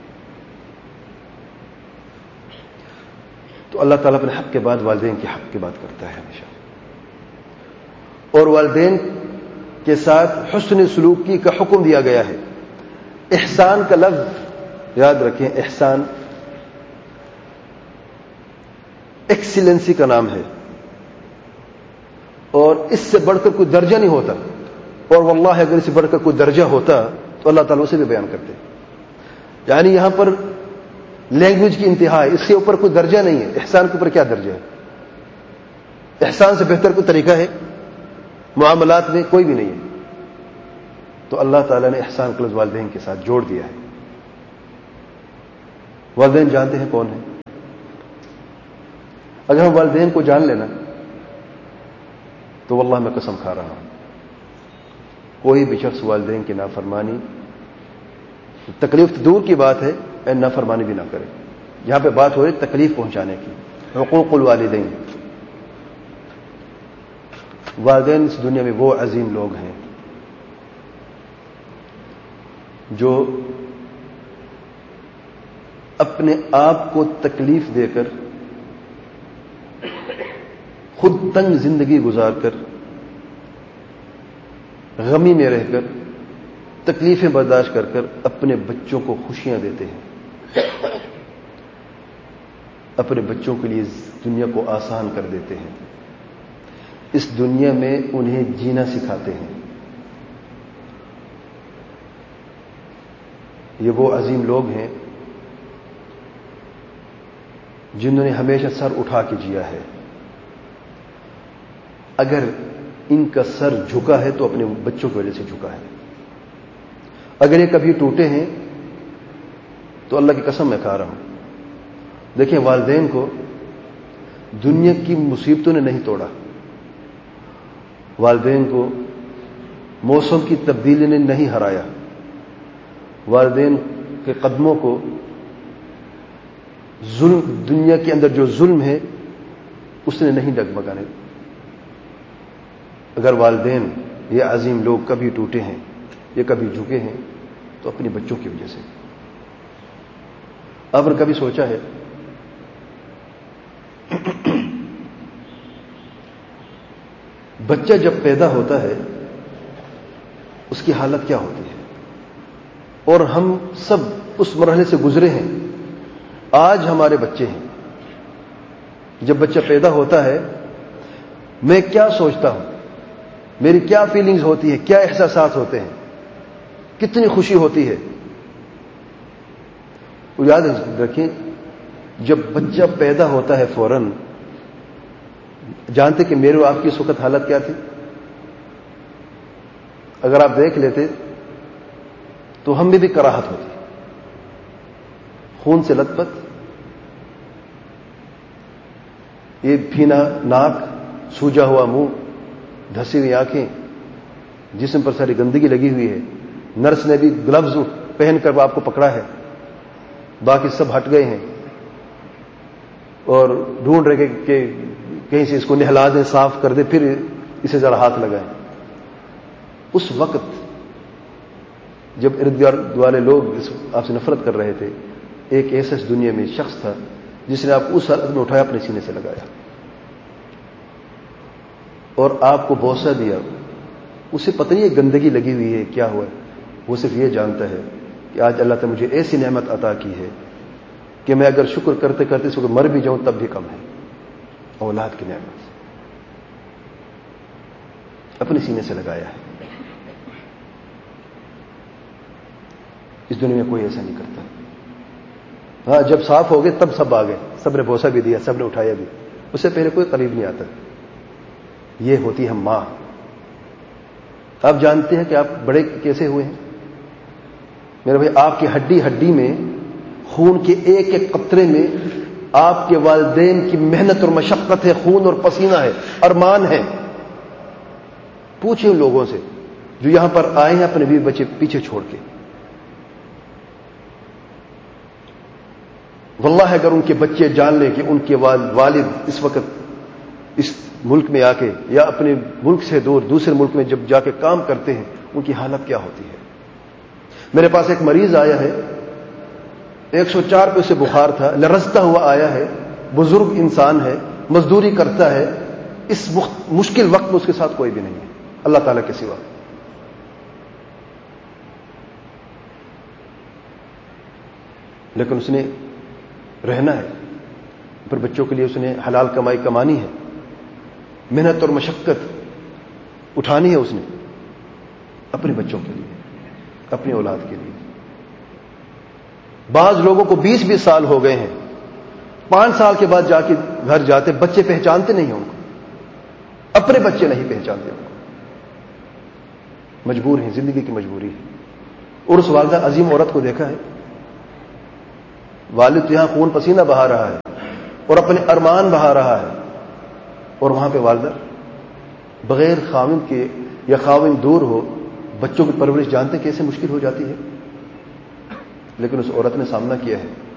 تو اللہ تعالیٰ اپنے حق کے بعد والدین کے حق کی بات کرتا ہے ہمیشہ. اور والدین کے ساتھ حسن سلوکی کا حکم دیا گیا ہے. احسان کا لفظ یاد رکھیں، احسان ایکسیلنسی کا نام ہے اور اس سے بڑھ کر کوئی درجہ نہیں ہوتا. اور واللہ اگر اس سے بڑھ کر کوئی درجہ ہوتا تو اللہ تعالیٰ اسے بھی بیان کرتے. یعنی یہاں پر لینگویج کی انتہا ہے، اس کے اوپر کوئی درجہ نہیں ہے. احسان کے اوپر کیا درجہ ہے؟ احسان سے بہتر کوئی طریقہ ہے معاملات میں؟ کوئی بھی نہیں ہے. تو اللہ تعالیٰ نے احسان کا لفظ والدین کے ساتھ جوڑ دیا ہے. والدین جانتے ہیں کون ہیں؟ اگر ہم والدین کو جان لینا تو واللہ میں قسم کھا رہا ہوں کوئی بھی شخص والدین کی نافرمانی، تکلیف تو دور کی بات ہے، نافرمانی بھی نہ کرے. یہاں پہ بات ہو رہی تکلیف پہنچانے کی. حقوق الوالدین. والدین اس دنیا میں وہ عظیم لوگ ہیں جو اپنے آپ کو تکلیف دے کر، خود تنگ زندگی گزار کر، غمی میں رہ کر، تکلیفیں برداشت کر کر اپنے بچوں کو خوشیاں دیتے ہیں، اپنے بچوں کے لیے دنیا کو آسان کر دیتے ہیں، اس دنیا میں انہیں جینا سکھاتے ہیں. یہ وہ عظیم لوگ ہیں جنہوں نے ہمیشہ سر اٹھا کے جیا ہے. اگر ان کا سر جھکا ہے تو اپنے بچوں کی وجہ سے جھکا ہے. اگر یہ کبھی ٹوٹے ہیں تو اللہ کی قسم میں کھا رہا ہوں. دیکھیں والدین کو دنیا کی مصیبتوں نے نہیں توڑا، والدین کو موسم کی تبدیلی نے نہیں ہرایا، والدین کے قدموں کو ظلم، دنیا کے اندر جو ظلم ہے اس نے نہیں ڈگمگانے. اگر والدین یہ عظیم لوگ کبھی ٹوٹے ہیں، یہ کبھی جھکے ہیں تو اپنے بچوں کی وجہ سے. آپ نے کبھی سوچا ہے بچہ جب پیدا ہوتا ہے اس کی حالت کیا ہوتی ہے؟ اور ہم سب اس مرحلے سے گزرے ہیں. آج ہمارے بچے ہیں. جب بچہ پیدا ہوتا ہے میں کیا سوچتا ہوں، میری کیا فیلنگز ہوتی ہے، کیا احساسات ہوتے ہیں، کتنی خوشی ہوتی ہے. یاد رکھیں جب بچہ پیدا ہوتا ہے فوراً، جانتے کہ میرے آپ کی اس وقت حالت کیا تھی؟ اگر آپ دیکھ لیتے تو ہم میں بھی کراہت ہوتی، خون سے لت پت، یہ پھینا ناک، سوجا ہوا منہ، دھسی ہوئی آنکھیں، جسم پر ساری گندگی لگی ہوئی ہے. نرس نے بھی گلوز پہن کر آپ کو پکڑا ہے، باقی سب ہٹ گئے ہیں اور ڈھونڈ رہے کہ کہیں سے اس کو نہلا دیں، صاف کر دیں، پھر اسے ذرا ہاتھ لگائیں. اس وقت جب ارد گرد والے لوگ آپ سے نفرت کر رہے تھے، ایک ایسا اس دنیا میں شخص تھا جس نے آپ کو اس حالت میں اٹھایا، اپنے سینے سے لگایا اور آپ کو بوسہ دیا. اسے پتہ نہیں گندگی لگی ہوئی ہے، کیا ہوا ہے، وہ صرف یہ جانتا ہے کہ آج اللہ تعالی مجھے ایسی نعمت عطا کی ہے کہ میں اگر شکر کرتے کرتے اس وقت مر بھی جاؤں تب بھی کم ہے. اولاد کی نعمت اپنے سینے سے لگایا ہے. اس دنیا میں کوئی ایسا نہیں کرتا. ہاں جب صاف ہو گئے تب سب آ گئے، سب نے بوسہ بھی دیا، سب نے اٹھایا بھی، اس سے پہلے کوئی قریب نہیں آتا. یہ ہوتی ہے ماں. آپ جانتے ہیں کہ آپ بڑے کیسے ہوئے ہیں میرے بھائی؟ آپ کی ہڈی ہڈی میں، خون کے ایک ایک قطرے میں آپ کے والدین کی محنت اور مشقت ہے، خون اور پسینہ ہے، ارمان ہے. پوچھیں ان لوگوں سے جو یہاں پر آئے ہیں اپنے بیوی بچے پیچھے چھوڑ کے. واللہ اگر ان کے بچے جان لیں کہ ان کے والد اس وقت اس ملک میں آ کے یا اپنے ملک سے دور دوسرے ملک میں جب جا کے کام کرتے ہیں، ان کی حالت کیا ہوتی ہے. میرے پاس ایک مریض آیا ہے، ایک سو چار پہ اسے بخار تھا، لرزتا ہوا آیا ہے، بزرگ انسان ہے، مزدوری کرتا ہے. اس مشکل وقت میں اس کے ساتھ کوئی بھی نہیں ہے اللہ تعالیٰ کے سوا. لیکن اس نے رہنا ہے، پھر بچوں کے لیے اس نے حلال کمائی کمانی ہے، محنت اور مشقت اٹھانی ہے اس نے اپنے بچوں کے لیے، اپنی اولاد کے لیے. بعض لوگوں کو بیس بیس سال ہو گئے ہیں، پانچ سال کے بعد جا کے گھر جاتے، بچے پہچانتے نہیں ہیں ان کو، اپنے بچے نہیں پہچانتے ان کو. مجبور ہیں، زندگی کی مجبوری ہے. اور اس والدہ عظیم عورت کو دیکھا ہے، والد تو یہاں خون پسینہ بہا رہا ہے اور اپنے ارمان بہا رہا ہے، اور وہاں پہ والدہ بغیر خاوند کے یا خاوند دور ہو بچوں کی پرورش جانتے کیسے مشکل ہو جاتی ہے، لیکن اس عورت نے سامنا کیا ہے۔